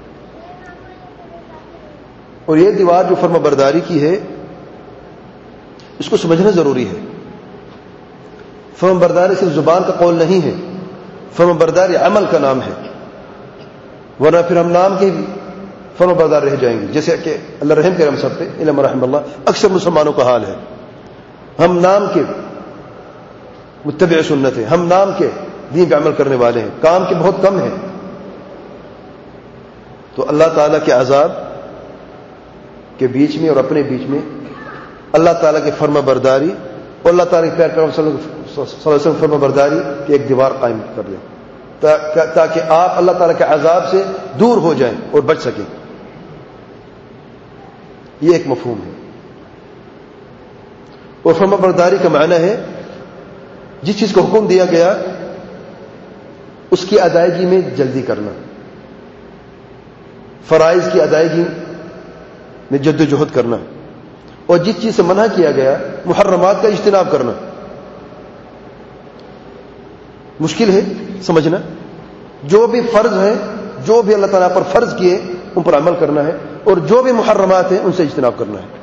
اور یہ دیوار جو فرما برداری کی ہے اس کو سمجھنا ضروری ہے. فرما برداری صرف زبان کا قول نہیں ہے, فرما برداری عمل کا نام ہے, ورنہ پھر ہم نام کے فرما بردار رہ جائیں گے. جیسے کہ اللہ رحم کرے ہم سب پہ, علم رحم اللہ, اکثر مسلمانوں کا حال ہے. ہم نام کے متبع سنت ہیں, ہم نام کے دین پہ عمل کرنے والے ہیں, کام کے بہت کم ہیں. تو اللہ تعالیٰ کے عذاب کے بیچ میں اور اپنے بیچ میں اللہ تعالیٰ کی فرما برداری اور اللہ تعالیٰ کے پیغمبر صلی اللہ علیہ وسلم فرما برداری کی ایک دیوار قائم کر لیں, تاکہ آپ اللہ تعالیٰ کے عذاب سے دور ہو جائیں اور بچ سکیں. یہ ایک مفہوم ہے. اور فرما برداری کا معنی ہے جس چیز کو حکم دیا گیا اس کی ادائیگی میں جلدی کرنا, فرائض کی ادائیگی میں جد و جہد کرنا, اور جس چیز سے منع کیا گیا محرمات کا اجتناب کرنا. مشکل ہے سمجھنا. جو بھی فرض ہے, جو بھی اللہ تعالیٰ پر فرض کیے ان پر عمل کرنا ہے, اور جو بھی محرمات ہیں ان سے اجتناب کرنا ہے.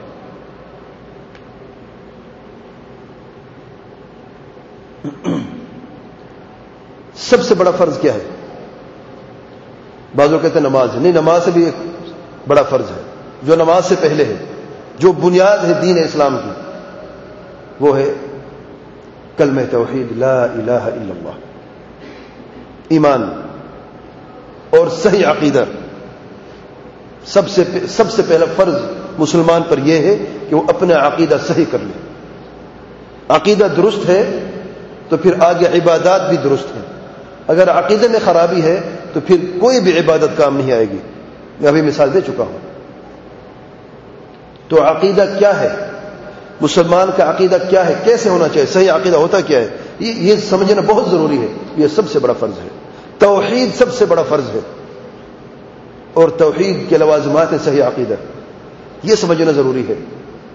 سب سے بڑا فرض کیا ہے؟ بعض لوگ کہتے ہیں نماز ہے. نہیں, نماز سے بھی ایک بڑا فرض ہے جو نماز سے پہلے ہے, جو بنیاد ہے دین اسلام کی, وہ ہے کلمہ توحید لا الہ الا اللہ, ایمان اور صحیح عقیدہ. سب سے پہلا فرض مسلمان پر یہ ہے کہ وہ اپنا عقیدہ صحیح کر لے. عقیدہ درست ہے تو پھر آگے عبادات بھی درست ہیں. اگر عقیدے میں خرابی ہے تو پھر کوئی بھی عبادت کام نہیں آئے گی. میں ابھی مثال دے چکا ہوں. تو عقیدہ کیا ہے, مسلمان کا عقیدہ کیا ہے, کیسے ہونا چاہیے, صحیح عقیدہ ہوتا کیا ہے, یہ سمجھنا بہت ضروری ہے. یہ سب سے بڑا فرض ہے. توحید سب سے بڑا فرض ہے, اور توحید کے لوازمات ہیں صحیح عقیدہ. یہ سمجھنا ضروری ہے.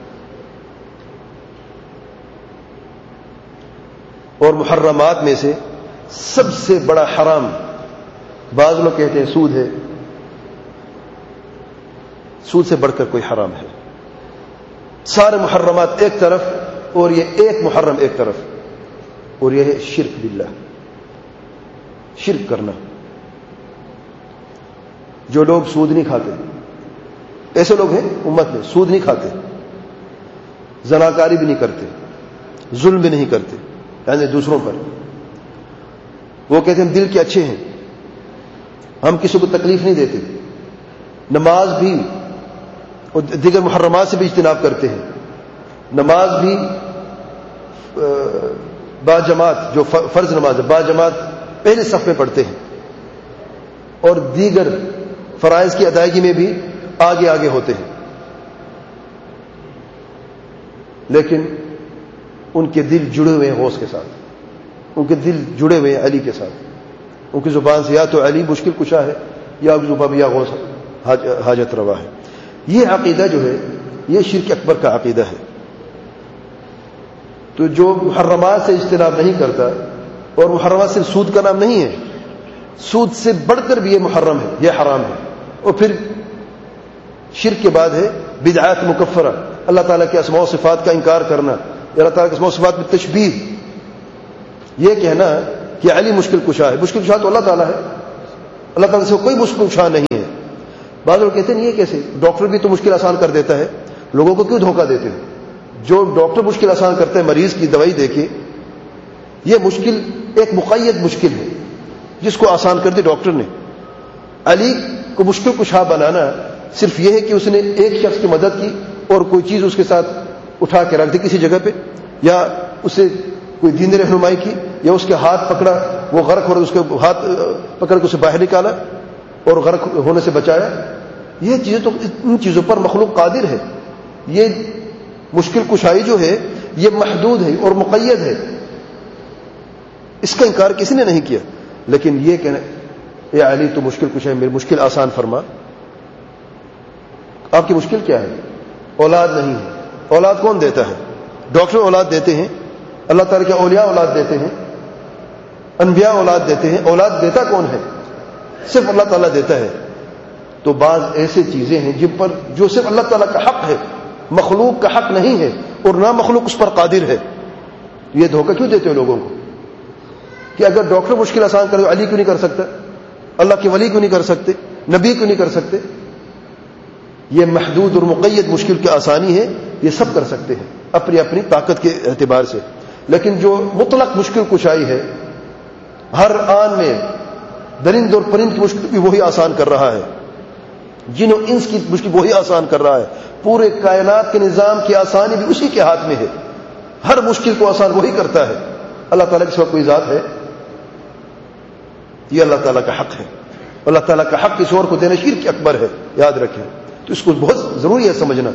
اور محرمات میں سے سب سے بڑا حرام, بعض لوگ کہتے ہیں سود ہے. سود سے بڑھ کر کوئی حرام ہے. سارے محرمات ایک طرف اور یہ ایک محرم ایک طرف, اور یہ ہے شرک باللہ, شرک کرنا. جو لوگ سود نہیں کھاتے, ایسے لوگ ہیں امت میں, سود نہیں کھاتے, زناکاری بھی نہیں کرتے, ظلم بھی نہیں کرتے یعنی دوسروں پر. وہ کہتے ہیں دل کے اچھے ہیں, ہم کسی کو تکلیف نہیں دیتے, نماز بھی اور دیگر محرمات سے بھی اجتناب کرتے ہیں. نماز بھی با جماعت, جو فرض نماز ہے با جماعت پہلے صف میں پڑھتے ہیں, اور دیگر فرائض کی ادائیگی میں بھی آگے آگے ہوتے ہیں. لیکن ان کے دل جڑے ہوئے ہیں غوث کے ساتھ, ان کے دل جڑے ہوئے ہیں علی کے ساتھ. ان کی زبان سے یا تو علی مشکل کشا ہے, یا زبان یا غوث حاجت روا ہے. یہ عقیدہ جو ہے یہ شرک اکبر کا عقیدہ ہے. تو جو محرمات سے اجتناب نہیں کرتا, اور محرمات صرف سود کا نام نہیں ہے, سود سے بڑھ کر بھی یہ محرم ہے, یہ حرام ہے. اور پھر شرک کے بعد ہے بدعات مکفرہ, اللہ تعالیٰ کے اسماء و صفات کا انکار کرنا, اللہ تعالیٰ کے اسماء و صفات میں تشبیہ, یہ کہنا کہ علی مشکل کشا ہے. مشکل کشا تو اللہ تعالیٰ ہے, اللہ تعالیٰ سے کوئی مشکل کشا نہیں ہے. بعض لوگ کہتے ہیں یہ کیسے, ڈاکٹر بھی تو مشکل آسان کر دیتا ہے, لوگوں کو کیوں دھوکہ دیتے ہیں؟ جو ڈاکٹر مشکل آسان کرتا ہے مریض کی دوائی دے کے, یہ مشکل ایک مقید مشکل ہے جس کو آسان کر دی ڈاکٹر نے. علی کو مشکل کشا بنانا صرف یہ ہے کہ اس نے ایک شخص کی مدد کی اور کوئی چیز اس کے ساتھ اٹھا کے رکھ دی کسی جگہ پہ, یا اسے کوئی دینی رہنمائی کی, یا اس کے ہاتھ پکڑا, وہ غرق ہو رہا, اس کے ہاتھ پکڑ کے اسے باہر نکالا اور غرق ہونے سے بچایا. یہ چیزیں تو ان چیزوں پر مخلوق قادر ہے. یہ مشکل کشائی جو ہے یہ محدود ہے اور مقید ہے, اس کا انکار کسی نے نہیں کیا. لیکن یہ کہنا اے علی تو مشکل کشائی, میری مشکل آسان فرما. آپ کی مشکل کیا ہے؟ اولاد نہیں ہے. اولاد کون دیتا ہے؟ ڈاکٹر اولاد دیتے ہیں, اللہ تعالیٰ کے اولیاء اولاد دیتے ہیں, انبیاء اولاد دیتے ہیں. اولاد دیتا کون ہے؟ صرف اللہ تعالیٰ دیتا ہے. تو بعض ایسے چیزیں ہیں جن پر جو صرف اللہ تعالیٰ کا حق ہے, مخلوق کا حق نہیں ہے, اور نہ مخلوق اس پر قادر ہے. یہ دھوکہ کیوں دیتے ہو لوگوں کو کہ اگر ڈاکٹر مشکل آسان کرے تو علی کیوں نہیں کر سکتا, اللہ کے ولی کیوں نہیں کر سکتے, نبی کیوں نہیں کر سکتے؟ یہ محدود اور مقید مشکل کی آسانی ہے, یہ سب کر سکتے ہیں اپنی اپنی طاقت کے اعتبار سے. لیکن جو مطلق مشکل کشائی ہے, ہر آن میں درند اور پرند کی مشکل بھی وہی آسان کر رہا ہے, جن و انس کی مشکل وہی آسان کر رہا ہے, پورے کائنات کے نظام کی آسانی بھی اسی کے ہاتھ میں ہے. ہر مشکل کو آسان وہی کرتا ہے. اللہ تعالیٰ کے سوا کوئی ذات ہے؟ یہ اللہ تعالیٰ کا حق ہے. اللہ تعالیٰ کا حق کسی اور کو دینا شرک اکبر ہے, یاد رکھیں. تو اس کو بہت ضروری ہے سمجھنا.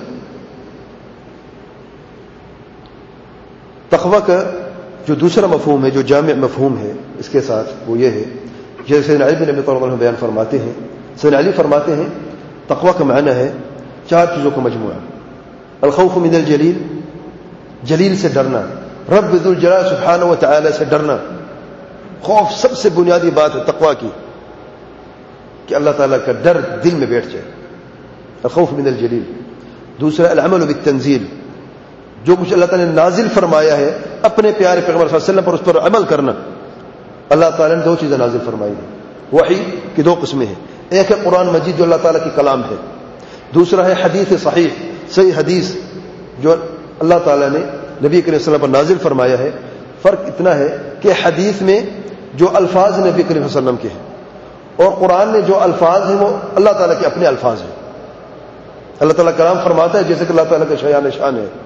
تقویٰ کا جو دوسرا مفہوم ہے, جو جامع مفہوم ہے اس کے ساتھ, وہ یہ ہے جیسے سیدنا علی بن ابی طالب عنہ بیان فرماتے ہیں. سیدنا علی فرماتے ہیں تقویٰ کا معنی ہے 4 چیزوں کا مجموعہ. الخوف من الجلیل, جلیل سے ڈرنا, رب ذو الجلال سبحانہ و تعالی سے ڈرنا. خوف سب سے بنیادی بات ہے تقویٰ کی, کہ اللہ تعالیٰ کا ڈر دل میں بیٹھ جائے. الخوف من الجلیل. دوسرا العمل بالتنزیل, جو کچھ اللہ تعالیٰ نے نازل فرمایا ہے اپنے پیارے پیغمبر صلی اللہ علیہ وسلم پر, اس پر عمل کرنا. اللہ تعالیٰ نے 2 چیزیں نازل فرمائی ہیں. وحی کی 2 قسمیں ہیں, ایک ہے قرآن مجید جو اللہ تعالیٰ کی کلام ہے, دوسرا ہے حدیث صحیح, صحیح حدیث جو اللہ تعالیٰ نے نبی کریم صلی اللہ علیہ وسلم پر نازل فرمایا ہے. فرق اتنا ہے کہ حدیث میں جو الفاظ نبی کریم صلی اللہ علیہ وسلم کے ہیں, اور قرآن میں جو الفاظ ہیں وہ اللہ تعالیٰ کے اپنے الفاظ ہیں. اللہ تعالیٰ کلام فرماتا ہے جیسے کہ اللہ تعالیٰ کا شایان شان ہے.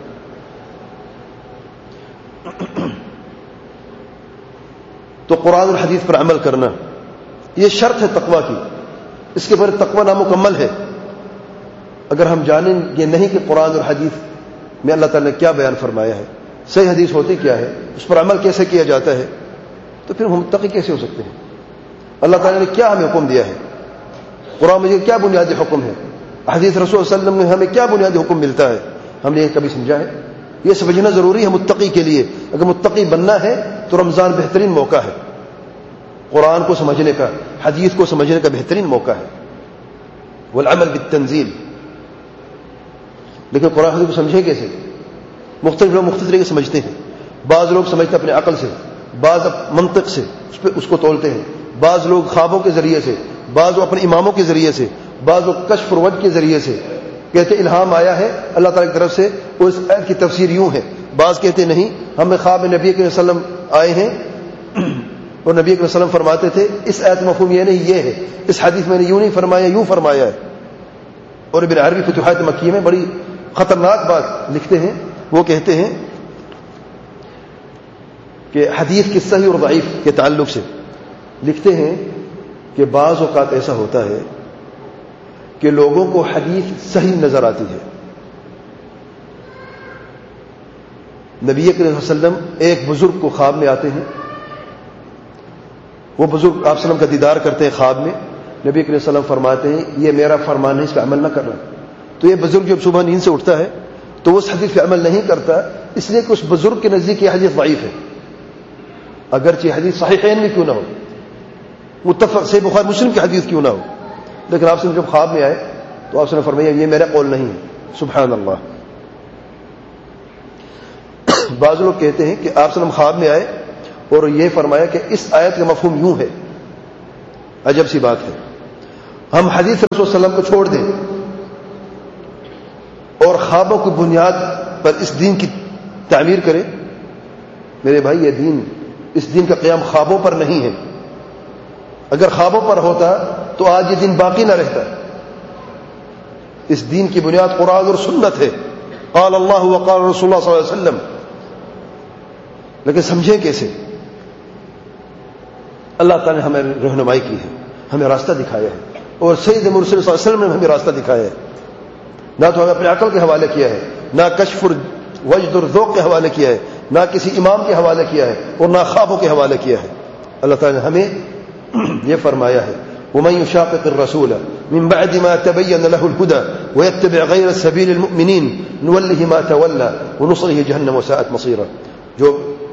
تو قرآن اور حدیث پر عمل کرنا یہ شرط ہے تقویٰ کی. اس کے بغیر تقویٰ نامکمل ہے. اگر ہم جانیں گے نہیں کہ قرآن اور حدیث میں اللہ تعالیٰ نے کیا بیان فرمایا ہے, صحیح حدیث ہوتی کیا ہے, اس پر عمل کیسے کیا جاتا ہے, تو پھر ہم متقی کیسے ہو سکتے ہیں؟ اللہ تعالیٰ نے کیا ہمیں حکم دیا ہے, قرآن مجید کیا بنیادی حکم ہے, حدیث رسول صلی اللہ علیہ وسلم میں ہمیں کیا بنیادی حکم ملتا ہے, ہم نے یہ کبھی سمجھا ہے؟ یہ سمجھنا ضروری ہے متقی کے لیے. اگر متقی بننا ہے تو رمضان بہترین موقع ہے قرآن کو سمجھنے کا, حدیث کو سمجھنے کا بہترین موقع ہے. والعمل بالتنزیل. لیکن قرآن حدیث کو سمجھیں کیسے؟ مختلف لوگ مختلف طریقے سے سمجھتے ہیں. بعض لوگ سمجھتے ہیں اپنے عقل سے, بعض منطق سے اس کو تولتے ہیں, بعض لوگ خوابوں کے ذریعے سے, بعض لوگ اپنے اماموں کے ذریعے سے, بعض لوگ کشف اور وحی کے ذریعے سے کہتے الہام آیا ہے اللہ تعالیٰ کی طرف سے, اور اس آیت کی تفسیر یوں ہے. بعض کہتے نہیں, ہمیں خواب میں نبی کریم صلی اللہ علیہ وسلم آئے ہیں اور نبی کریم صلی اللہ علیہ وسلم فرماتے تھے اس آیت مفہوم یہ نہیں یہ ہے, اس حدیث میں نے یوں نہیں فرمایا یوں فرمایا ہے. اور ابن عربی فتوحات مکیہ میں بڑی خطرناک بات لکھتے ہیں. وہ کہتے ہیں کہ حدیث کی صحیح اور ضعیف کے تعلق سے لکھتے ہیں کہ بعض اوقات ایسا ہوتا ہے کہ لوگوں کو حدیث صحیح نظر آتی ہے. نبی کریم صلی اللہ علیہ وسلم ایک بزرگ کو خواب میں آتے ہیں, وہ بزرگ آپ صلی اللہ علیہ وسلم کا دیدار کرتے ہیں خواب میں. نبی کریم صلی اللہ علیہ وسلم فرماتے ہیں یہ میرا فرمان ہے, اس پہ عمل نہ کرنا. تو یہ بزرگ جب صبح نیند سے اٹھتا ہے تو وہ اس حدیث پہ عمل نہیں کرتا, اس لیے کہ اس بزرگ کے نزدیک یہ حدیث ضعیف ہے, اگرچہ حدیث صحیحین میں کیوں نہ ہو, متفق صحیح بخاری مسلم کی حدیث کیوں نہ ہو. لیکن آپ سے جب خواب میں آئے تو آپ سے نے فرمایا یہ میرا قول نہیں ہے. سبحان اللہ. بعض لوگ کہتے ہیں کہ آپ سے خواب میں آئے اور یہ فرمایا کہ اس آیت کا مفہوم یوں ہے. عجب سی بات ہے, ہم حدیث رسول صلی اللہ علیہ وسلم کو چھوڑ دیں اور خوابوں کی بنیاد پر اس دین کی تعمیر کریں. میرے بھائی, یہ دین, اس دین کا قیام خوابوں پر نہیں ہے. اگر خوابوں پر ہوتا تو آج یہ دین باقی نہ رہتا. اس دین کی بنیاد قرآن اور سنت ہے. قال اللہ وقال رسول اللہ صلی اللہ علیہ وسلم. لیکن سمجھیں کیسے؟ اللہ تعالی نے ہمیں رہنمائی کی ہے, ہمیں راستہ دکھایا ہے, اور سید مرسل صلی اللہ علیہ وسلم نے ہمیں راستہ دکھایا ہے. نہ تو ہمیں اپنے عقل کے حوالے کیا ہے, نہ کشف وجد اور ذوق کے حوالے کیا ہے, نہ کسی امام کے حوالے کیا ہے, اور نہ خوابوں کے حوالے کیا ہے. اللہ تعالی نے ہمیں یہ فرمایا ہے, ومن يشاقق الرسول من بعد ما تبين له الهدى ويتبع غير سبيل المؤمنين نوله ما تولى ونصله جهنم وساءت مصيرا. جو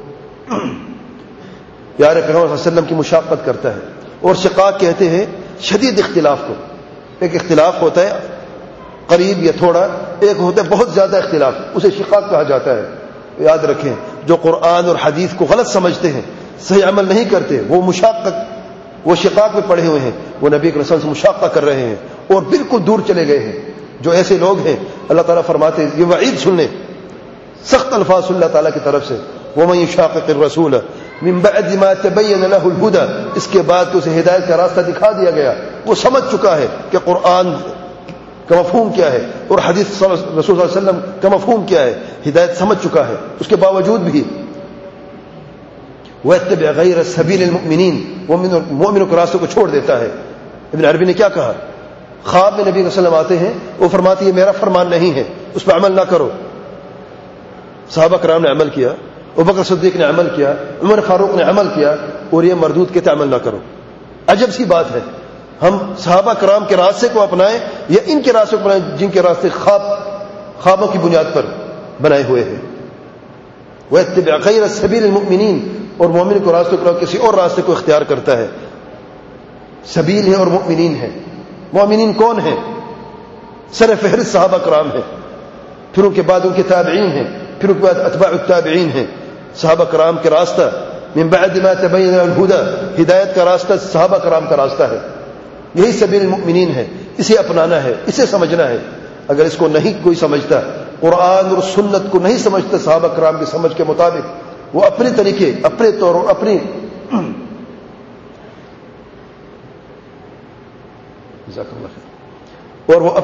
پیارے پیغمبر صلی اللہ علیہ وسلم کی مشاقت کرتا ہے, اور شقاق کہتے ہیں شدید اختلاف کو. ایک اختلاف ہوتا ہے قریب یا تھوڑا, ایک ہوتا ہے بہت زیادہ اختلاف, اسے شقاق کہا جاتا ہے. یاد رکھیں, جو قرآن اور حدیث کو غلط سمجھتے ہیں, صحیح عمل نہیں کرتے, وہ شقاق میں پڑے ہوئے ہیں, وہ نبی کے رسول سے مشاقہ کر رہے ہیں اور بالکل دور چلے گئے ہیں. جو ایسے لوگ ہیں, اللہ تعالیٰ فرماتے ہیں, یہ وعید سن لیں, سخت الفاظ اللہ تعالیٰ کی طرف سے, ومن يشاقق الرسول من بعد ما تبين له الهدى, اس کے بعد تو اسے ہدایت کا راستہ دکھا دیا گیا. وہ سمجھ چکا ہے کہ قرآن کا مفہوم کیا ہے اور حدیث رسول صلی اللہ علیہ وسلم کا مفہوم کیا ہے, ہدایت سمجھ چکا ہے. اس کے باوجود بھی وَيَتَّبِعْ غَيْرَ سَبِيلِ الْمُؤْمِنِينَ, وہ مومنوں کے راستے کو چھوڑ دیتا ہے. ابن عربی نے کیا کہا؟ خواب میں نبی صلی اللہ علیہ وسلم آتے ہیں, وہ فرماتے ہیں یہ میرا فرمان نہیں ہے, اس پہ عمل نہ کرو. صحابہ کرام نے عمل کیا, ابوبکر صدیق نے عمل کیا, عمر فاروق نے عمل کیا, اور یہ مردود کہتے عمل نہ کرو. عجب سی بات ہے, ہم صحابہ کرام کے راستے کو اپنائیں یا ان کے راستے کو اپنائیں جن کے راستے خوابوں کی بنیاد پر بنائے ہوئے ہیں. وَيَتَّبِعْ غَيْرَ سَبِيلِ الْمُؤْمِنِينَ, اور مومن کو راستے کو کسی اور راستے کو اختیار کرتا ہے. سبیل ہے اور مؤمنین ہے. مومنین کون ہیں؟ سر فہرست صحابہ کرام ہیں, پھر ان کے بعد ان کے تابعین ہیں, پھر ان کے بعد اتباع التابعین ہیں. صحابہ کرام کے راستہ من بعد ما تبین الہدی, ہدایت کا راستہ صحابہ کرام کا راستہ ہے. یہی سبیل المؤمنین ہے, اسے اپنانا ہے, اسے سمجھنا ہے. اگر اس کو نہیں کوئی سمجھتا, قرآن اور سنت کو نہیں سمجھتا صحابہ کرام کی سمجھ کے مطابق, وہ اپنے طریقے, اپنے طور اور اپنی اور وہ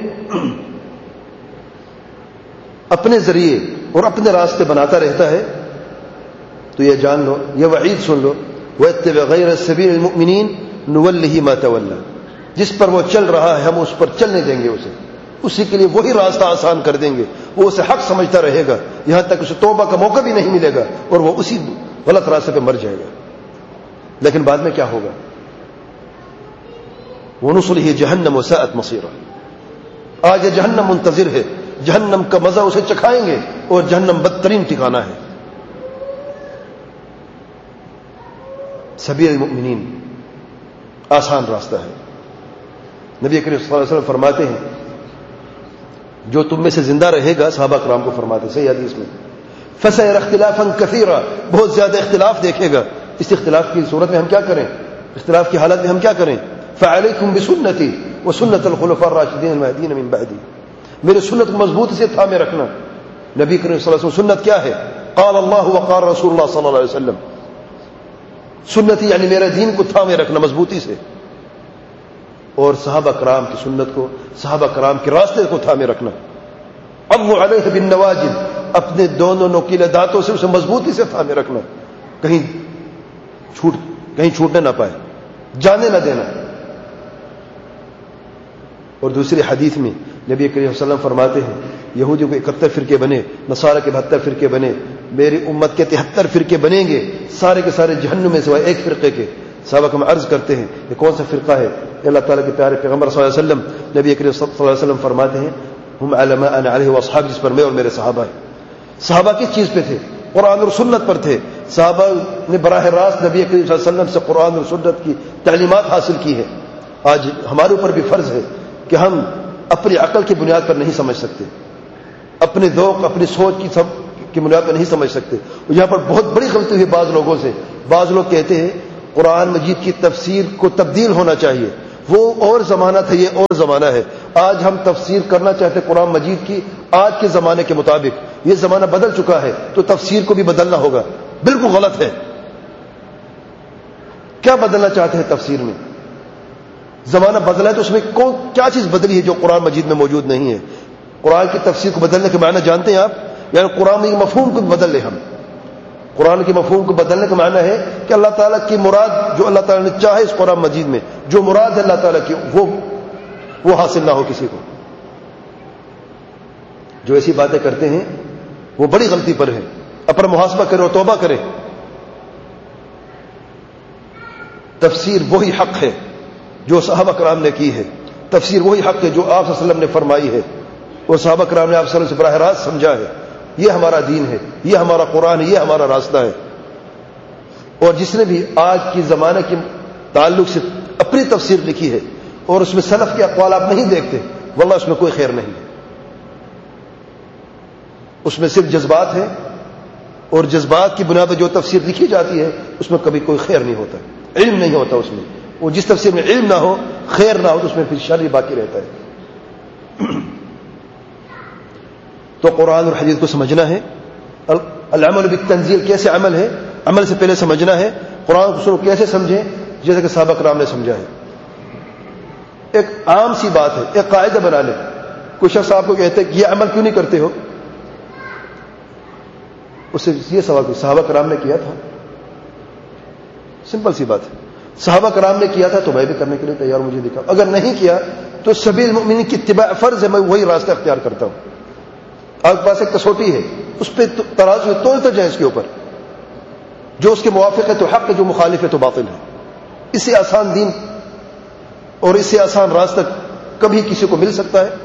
اپنے ذریعے اور اپنے راستے بناتا رہتا ہے, تو یہ جان لو, یہ وعید سن لو, وَيَتَّبِعْ غَيْرَ سَبِيلِ الْمُؤْمِنِينَ نُوَلِّهِ مَا تَوَلَّى, جس پر وہ چل رہا ہے ہم اس پر چلنے دیں گے اسے, اسی کے لیے وہی راستہ آسان کر دیں گے. وہ اسے حق سمجھتا رہے گا یہاں تک اسے توبہ کا موقع بھی نہیں ملے گا, اور وہ اسی غلط راستے پہ مر جائے گا. لیکن بعد میں کیا ہوگا؟ وَنُصْلِهِ جَهَنَّمَ وَسَاءَتْ مَصِيرًا, آج یہ جہنم منتظر ہے, جہنم کا مزہ اسے چکھائیں گے, اور جہنم بدترین ٹھکانہ ہے. سبیل المؤمنین آسان راستہ ہے. نبی کریم صلی اللہ علیہ وسلم فرماتے ہیں, جو تم میں سے زندہ رہے گا, صحابہ کرام کو فرماتے ہیں صحیح حدیث میں, فَسَيَرَ اخْتِلَافًا كَثِيرًا, بہت زیادہ اختلاف دیکھے گا. اس اختلاف کی صورت میں ہم کیا کریں؟ اختلاف کی حالت میں ہم کیا کریں؟ فَعَلَيْكُمْ بِسُنَّتِي وَسُنَّةِ الْخُلَفَاءِ الرَّاشِدِينَ الْمَهْدِيِّينَ مِنْ بَعْدِي, میرے سنت کو مضبوطی سے تھامے رکھنا. نبی کریم صلی اللہ علیہ وسلم سنت کیا ہے؟ قال اللہ وقال رسول اللہ صلی اللہ علیہ وسلم. سنت یعنی میرے دین کو تھامے رکھنا مضبوطی سے, اور صحابہ کرام کی سنت کو, صحابہ کرام کے راستے کو تھامے رکھنا. عضوا علیہ بالنواجذ, اپنے دونوں نوکیلے دانتوں سے اسے مضبوطی سے تھامے رکھنا, کہیں چھوٹنے نہ پائے, جانے نہ دینا. اور دوسری حدیث میں نبی کریم صلی اللہ علیہ وسلم فرماتے ہیں, یہودیوں کے 71 فرقے بنے, نصارہ کے 72 فرقے بنے, میری امت کے 73 فرقے بنیں گے, سارے کے سارے جہنم میں سوائے ایک فرقے کے. صحابہ کو عرض کرتے ہیں یہ کون سا فرقہ ہے؟ اللہ تعالیٰ کے پیارے پیغمبر صلی اللہ علیہ وسلم, نبی کریم صلی اللہ علیہ وسلم فرماتے ہیں, ہم علماء انا علیہ واصحاب, جس پر میں اور میرے صحابہ ہیں. صحابہ کس چیز پہ تھے؟ قرآن اور سنت پر تھے. صحابہ نے براہ راست نبی کریم صلی اللہ علیہ وسلم سے قرآن اور سنت کی تعلیمات حاصل کی ہے. آج ہمارے اوپر بھی فرض ہے کہ ہم اپنی عقل کی بنیاد پر نہیں سمجھ سکتے, اپنے ذوق, اپنی سوچ کی کی بنیاد پر نہیں سمجھ سکتے. یہاں پر بہت بڑی غلطی ہوئی بعض لوگوں سے. بعض لوگ کہتے ہیں قرآن مجید کی تفسیر کو تبدیل ہونا چاہیے. وہ اور زمانہ تھا, یہ اور زمانہ ہے. آج ہم تفسیر کرنا چاہتے قرآن مجید کی آج کے زمانے کے مطابق. یہ زمانہ بدل چکا ہے تو تفسیر کو بھی بدلنا ہوگا. بالکل غلط ہے. کیا بدلنا چاہتے ہیں تفسیر میں؟ زمانہ بدلا ہے تو اس میں کیا چیز بدلی ہے جو قرآن مجید میں موجود نہیں ہے؟ قرآن کی تفسیر کو بدلنے کے معنی جانتے ہیں آپ؟ یعنی قرآن کے مفہوم کو بدل لیں ہم. قرآن کے مفہوم کو بدلنے کا معنی ہے کہ اللہ تعالیٰ کی مراد جو اللہ تعالیٰ نے چاہے اس قرآن مجید میں جو مراد ہے اللہ تعالیٰ کی وہ حاصل نہ ہو کسی کو. جو ایسی باتیں کرتے ہیں وہ بڑی غلطی پر ہے. اپنا محاسبہ کرے اور توبہ کرے. تفسیر وہی حق ہے جو صحابہ کرام نے کی ہے. تفسیر وہی حق ہے جو آپ صلی اللہ علیہ وسلم نے فرمائی ہے اور صحابہ کرام نے آپ صلی اللہ علیہ وسلم سے براہ راست سمجھا ہے. یہ ہمارا دین ہے, یہ ہمارا قرآن ہے, یہ ہمارا راستہ ہے. اور جس نے بھی آج کی زمانے کے تعلق سے اپنی تفسیر لکھی ہے اور اس میں سلف کے اقوال آپ نہیں دیکھتے, واللہ اس میں کوئی خیر نہیں ہے. اس میں صرف جذبات ہیں اور جذبات کی بنیاد پر جو تفسیر لکھی جاتی ہے اس میں کبھی کوئی خیر نہیں ہوتا, علم نہیں ہوتا اس میں. وہ جس تفسیر میں علم نہ ہو, خیر نہ ہو, تو اس میں پھر شر ہی باقی رہتا ہے. تو قرآن اور حدیث کو سمجھنا ہے. العمل بالتنزیل کیسے عمل ہے؟ عمل سے پہلے سمجھنا ہے. قرآن کو کیسے سمجھیں؟ جیسے کہ صحابہ کرام نے سمجھا ہے. ایک عام سی بات ہے, ایک قاعدہ بنا لیں. کوئی شخص آپ کو کہتے ہیں کہ یہ عمل کیوں نہیں کرتے ہو, اس سے یہ سوال کہ صحابہ کرام نے کیا تھا. سمپل سی بات ہے. صحابہ کرام نے کیا تھا تو میں بھی کرنے کے لیے تیار, مجھے دکھاؤ. اگر نہیں کیا تو سبیل المؤمنین کی اتباع فرض ہے, میں وہی راستہ اختیار کرتا ہوں. آپ کے پاس ایک کسوٹی ہے, اس پہ ترازو ہے, تولتے جائیں اس کے اوپر. جو اس کے موافق ہے تو حق ہے, جو مخالف ہے تو باطل ہے. اس سے آسان دین اور اس سے آسان راستہ کبھی کسی کو مل سکتا ہے.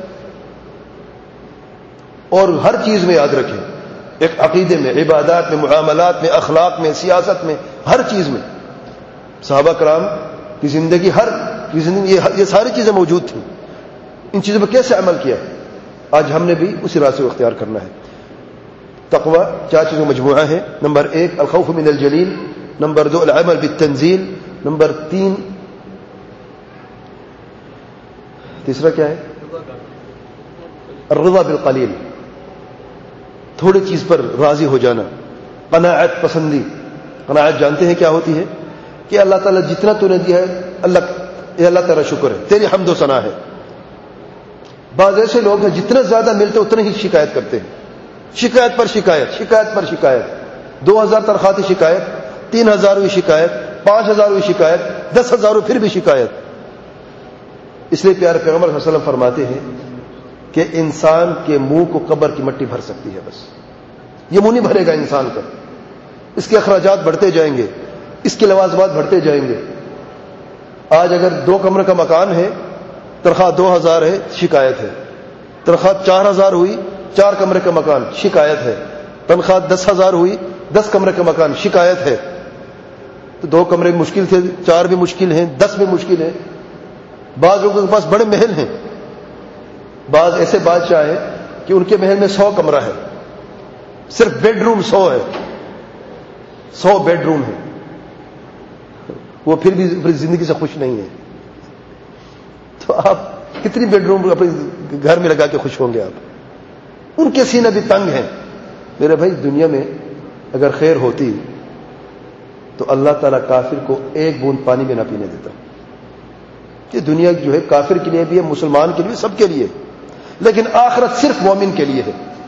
اور ہر چیز میں یاد رکھیں, ایک عقیدے میں, عبادات میں, معاملات میں, اخلاق میں, سیاست میں, ہر چیز میں صحابہ کرام کی زندگی یہ ساری چیزیں موجود تھیں. ان چیزوں پر کیسے عمل کیا؟ آج ہم نے بھی اسی راستے کو اختیار کرنا ہے. تقوی 4 چیزوں مجموعہ ہے. نمبر 1 الخوف من الجلیل, نمبر 2 العمل بالتنزیل, نمبر 3 تیسرا کیا ہے؟ الرضا بالقلیل, تھوڑی چیز پر راضی ہو جانا. قناعت پسندی. قناعت جانتے ہیں کیا ہوتی ہے؟ کہ اللہ تعالیٰ جتنا تو نے دیا ہے اللہ تعالیٰ شکر ہے, تیری حمد و ثنا ہے. بعض ایسے لوگ ہیں جتنا زیادہ ملتے اتنے ہی شکایت کرتے ہیں. شکایت پر شکایت, شکایت پر شکایت. 2000 تنخواہ تھی شکایت, 3000 ہوئی شکایت, 5000 ہوئی شکایت, 10,000 ہوئی پھر بھی شکایت. اس لیے پیارے پیغمبر صلی اللہ علیہ وسلم فرماتے ہیں کہ انسان کے منہ کو قبر کی مٹی بھر سکتی ہے, بس یہ منہ نہیں بھرے گا انسان کا. اس کے اخراجات بڑھتے جائیں گے, اس کے لوازمات بڑھتے جائیں گے. آج اگر 2 کمرے کا مکان ہے, تنخواہ 2000 ہے, شکایت ہے. تنخواہ 4000 ہوئی, 4 کمرے کا مکان, شکایت ہے. تنخواہ 10,000 ہوئی, 10 کمرے کا مکان, شکایت ہے. تو 2 کمرے مشکل تھے, 4 بھی مشکل ہیں, 10 بھی مشکل ہیں. بعض لوگوں کے پاس بڑے محل ہیں. بعض ایسے بادشاہ ہیں کہ ان کے محل میں 100 کمرہ ہے, صرف بیڈ روم 100 ہے, 100 بیڈ روم ہے. وہ پھر بھی اپنی زندگی سے خوش نہیں ہے. تو آپ کتنی بیڈ روم اپنے گھر میں لگا کے خوش ہوں گے آپ؟ ان کے سینے بھی تنگ ہیں. میرے بھائی, دنیا میں اگر خیر ہوتی تو اللہ تعالیٰ کافر کو 1 بوند پانی بھی نہ پینے دیتا. یہ دنیا جو ہے کافر کے لیے بھی ہے, مسلمان کے لیے, سب کے لیے, لیکن آخرت صرف مومن کے لیے ہے.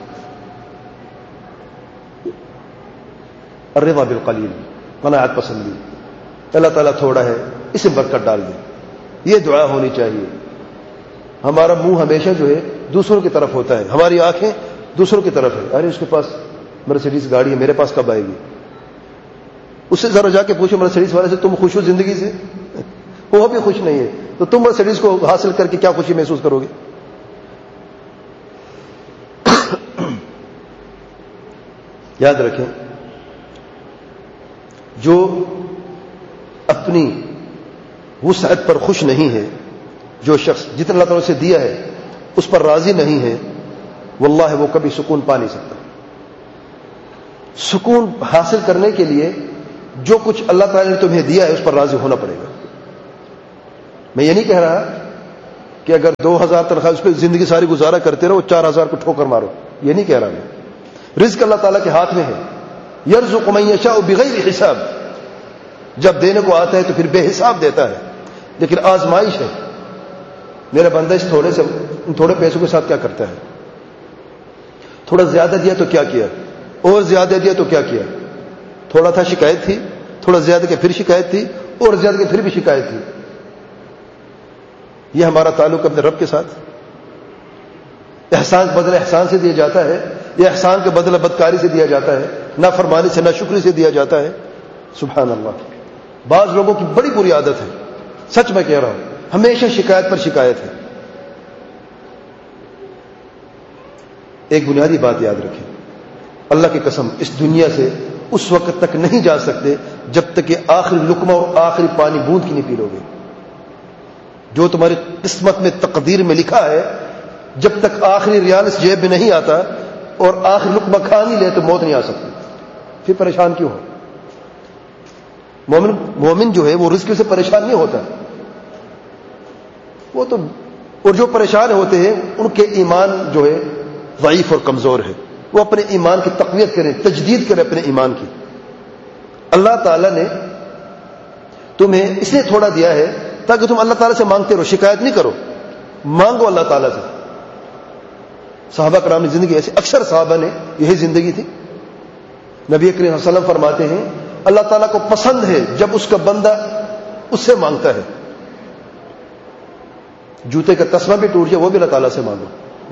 الرضا بالقلیل, قناعت پسندی. اللہ تعالیٰ تھوڑا ہے, اسے برکت ڈال دے. یہ دعا ہونی چاہیے. ہمارا منہ ہمیشہ جو ہے دوسروں کی طرف ہوتا ہے, ہماری آنکھیں دوسروں کی طرف ہے. ارے اس کے پاس مرسیڈیز گاڑی ہے, میرے پاس کب آئے گی؟ اس سے ذرا جا کے پوچھو مرسیڈیز والے سے, تم خوش ہو زندگی سے؟ وہ بھی خوش نہیں ہے. تو تم مرسیڈیز کو حاصل کر کے کیا خوشی محسوس کرو گے؟ یاد رکھیں, جو اپنی وسعت پر خوش نہیں ہے, جو شخص جتنا اللہ تعالیٰ سے دیا ہے اس پر راضی نہیں ہے, واللہ وہ کبھی سکون پا نہیں سکتا. سکون حاصل کرنے کے لیے جو کچھ اللہ تعالی نے تمہیں دیا ہے اس پر راضی ہونا پڑے گا. میں یہ نہیں کہہ رہا کہ اگر 2000 تنخواہ اس پہ زندگی ساری گزارا کرتے رہو 4000 کو ٹھوکر مارو, یہ نہیں کہہ رہا میں. رزق اللہ تعالیٰ کے ہاتھ میں ہے. یرزق من یشاء بغیر حساب, جب دینے کو آتا ہے تو پھر بے حساب دیتا ہے, لیکن آزمائش ہے. میرا بندہ اس تھوڑے پیسوں کے ساتھ کیا کرتا ہے؟ تھوڑا زیادہ دیا تو کیا کیا, اور زیادہ دیا تو کیا کیا. تھوڑا تھا شکایت تھی, تھوڑا زیادہ کے پھر شکایت تھی, اور زیادہ کے پھر بھی شکایت تھی. یہ ہمارا تعلق اپنے رب کے ساتھ. احسان کے بدلے احسان سے دیا جاتا ہے, یا احسان کے بدلے بدکاری سے دیا جاتا ہے, نافرمانی سے ناشکری سے دیا جاتا ہے. سبحان اللہ. بعض لوگوں کی بڑی بری عادت ہے, سچ میں کہہ رہا ہوں, ہمیشہ شکایت پر شکایت ہے. ایک بنیادی بات یاد رکھیں, اللہ کی قسم اس دنیا سے اس وقت تک نہیں جا سکتے جب تک کہ آخری لقمہ اور آخری پانی بوند کی نہیں پی لو گے. جو تمہاری قسمت میں تقدیر میں لکھا ہے, جب تک آخری ریال اس جیب میں نہیں آتا اور آخری لقمہ کھا نہیں لے تو موت نہیں آ سکتی. پھر پریشان کیوں ہو؟ مومن جو ہے وہ رزق سے پریشان نہیں ہوتا. وہ تو, اور جو پریشان ہوتے ہیں ان کے ایمان جو ہے ضعیف اور کمزور ہے. وہ اپنے ایمان کی تقویت کریں, تجدید کریں اپنے ایمان کی. اللہ تعالیٰ نے تمہیں اس لیے تھوڑا دیا ہے تاکہ تم اللہ تعالیٰ سے مانگتے رہو, شکایت نہیں کرو, مانگو اللہ تعالیٰ سے. صحابہ کرام کی زندگی ایسے, اکثر صحابہ نے یہی زندگی تھی. نبی کریم صلی اللہ علیہ وسلم فرماتے ہیں اللہ تعالیٰ کو پسند ہے جب اس کا بندہ اس سے مانگتا ہے. جوتے کا تسمہ بھی ٹوٹ جائے وہ بھی اللہ تعالیٰ سے مانگو.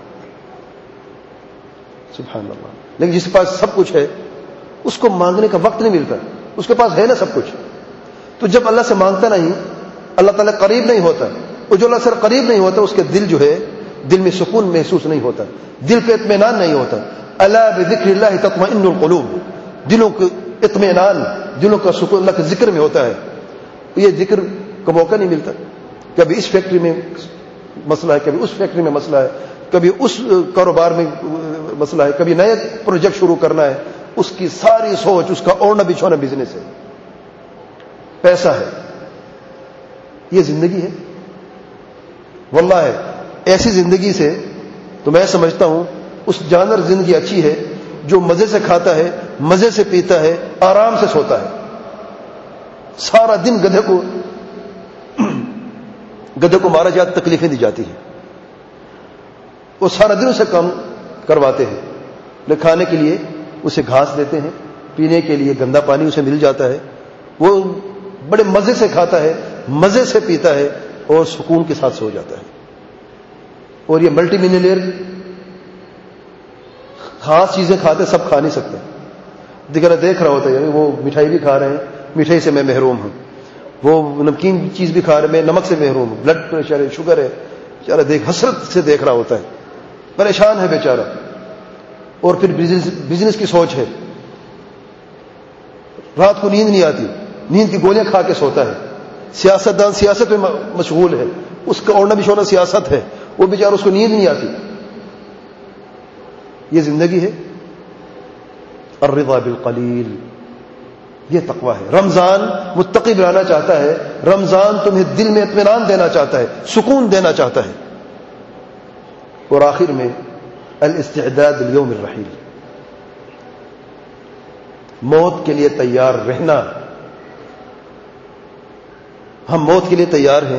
سبحان اللہ. لیکن جس کے پاس سب کچھ ہے اس کو مانگنے کا وقت نہیں ملتا, اس کے پاس ہے نا سب کچھ, تو جب اللہ سے مانگتا نہیں اللہ تعالیٰ قریب نہیں ہوتا, اور جو اللہ سے قریب نہیں ہوتا اس کے دل جو ہے, دل میں سکون محسوس نہیں ہوتا, دل پہ اطمینان نہیں ہوتا. الا بذکر اللہ تطمئن القلوب, دلوں کا اطمینان, دلوں کا سکون اللہ کے ذکر میں ہوتا ہے. یہ ذکر کا موقع نہیں ملتا. کبھی اس فیکٹری میں مسئلہ ہے, کبھی اس فیکٹری میں مسئلہ ہے, کبھی اس کاروبار میں مسئلہ ہے, کبھی نئے پروجیکٹ شروع کرنا ہے. اس کی ساری سوچ, اس کا اوڑھنا بچھونا بزنس ہے, پیسہ ہے. یہ زندگی ہے واللہ ہے. ایسی زندگی سے تو میں سمجھتا ہوں اس جانور زندگی اچھی ہے جو مزے سے کھاتا ہے, مزے سے پیتا ہے, آرام سے سوتا ہے. سارا دن گدھے کو مارا جاتا, تکلیفیں دی جاتی ہیں, وہ سارا دن اسے کام کرواتے ہیں. کھانے کے لیے اسے گھاس دیتے ہیں, پینے کے لیے گندا پانی اسے مل جاتا ہے, وہ بڑے مزے سے کھاتا ہے, مزے سے پیتا ہے اور سکون کے ساتھ سو جاتا ہے. اور یہ ملٹی ملینئر خاص چیزیں کھاتے, سب کھا نہیں سکتے. دیکھ رہا ہوتا ہے وہ مٹھائی بھی کھا رہے ہیں, مٹھائی سے میں محروم ہوں, وہ نمکین چیز بھی کھا رہے ہیں, میں نمک سے محروم ہوں, بلڈ پریشر ہے, شوگر ہے. بیچارہ حسرت سے دیکھ رہا ہوتا ہے, پریشان ہے بیچارہ. اور پھر بزنس کی سوچ ہے, رات کو نیند نہیں آتی, نیند کی گولیاں کھا کے سوتا ہے. سیاستدان سیاست میں مشغول ہے, اس کا اوڑھنا بچھونا سیاست ہے, وہ بیچارہ اس کو نیند نہیں آتی. یہ زندگی ہے. الرضا بالقلیل, یہ تقویٰ ہے. رمضان متقی بنانا چاہتا ہے, رمضان تمہیں دل میں اطمینان دینا چاہتا ہے, سکون دینا چاہتا ہے. اور آخر میں الاستعداد لیوم الرحیل, موت کے لیے تیار رہنا. ہم موت کے لیے تیار ہیں,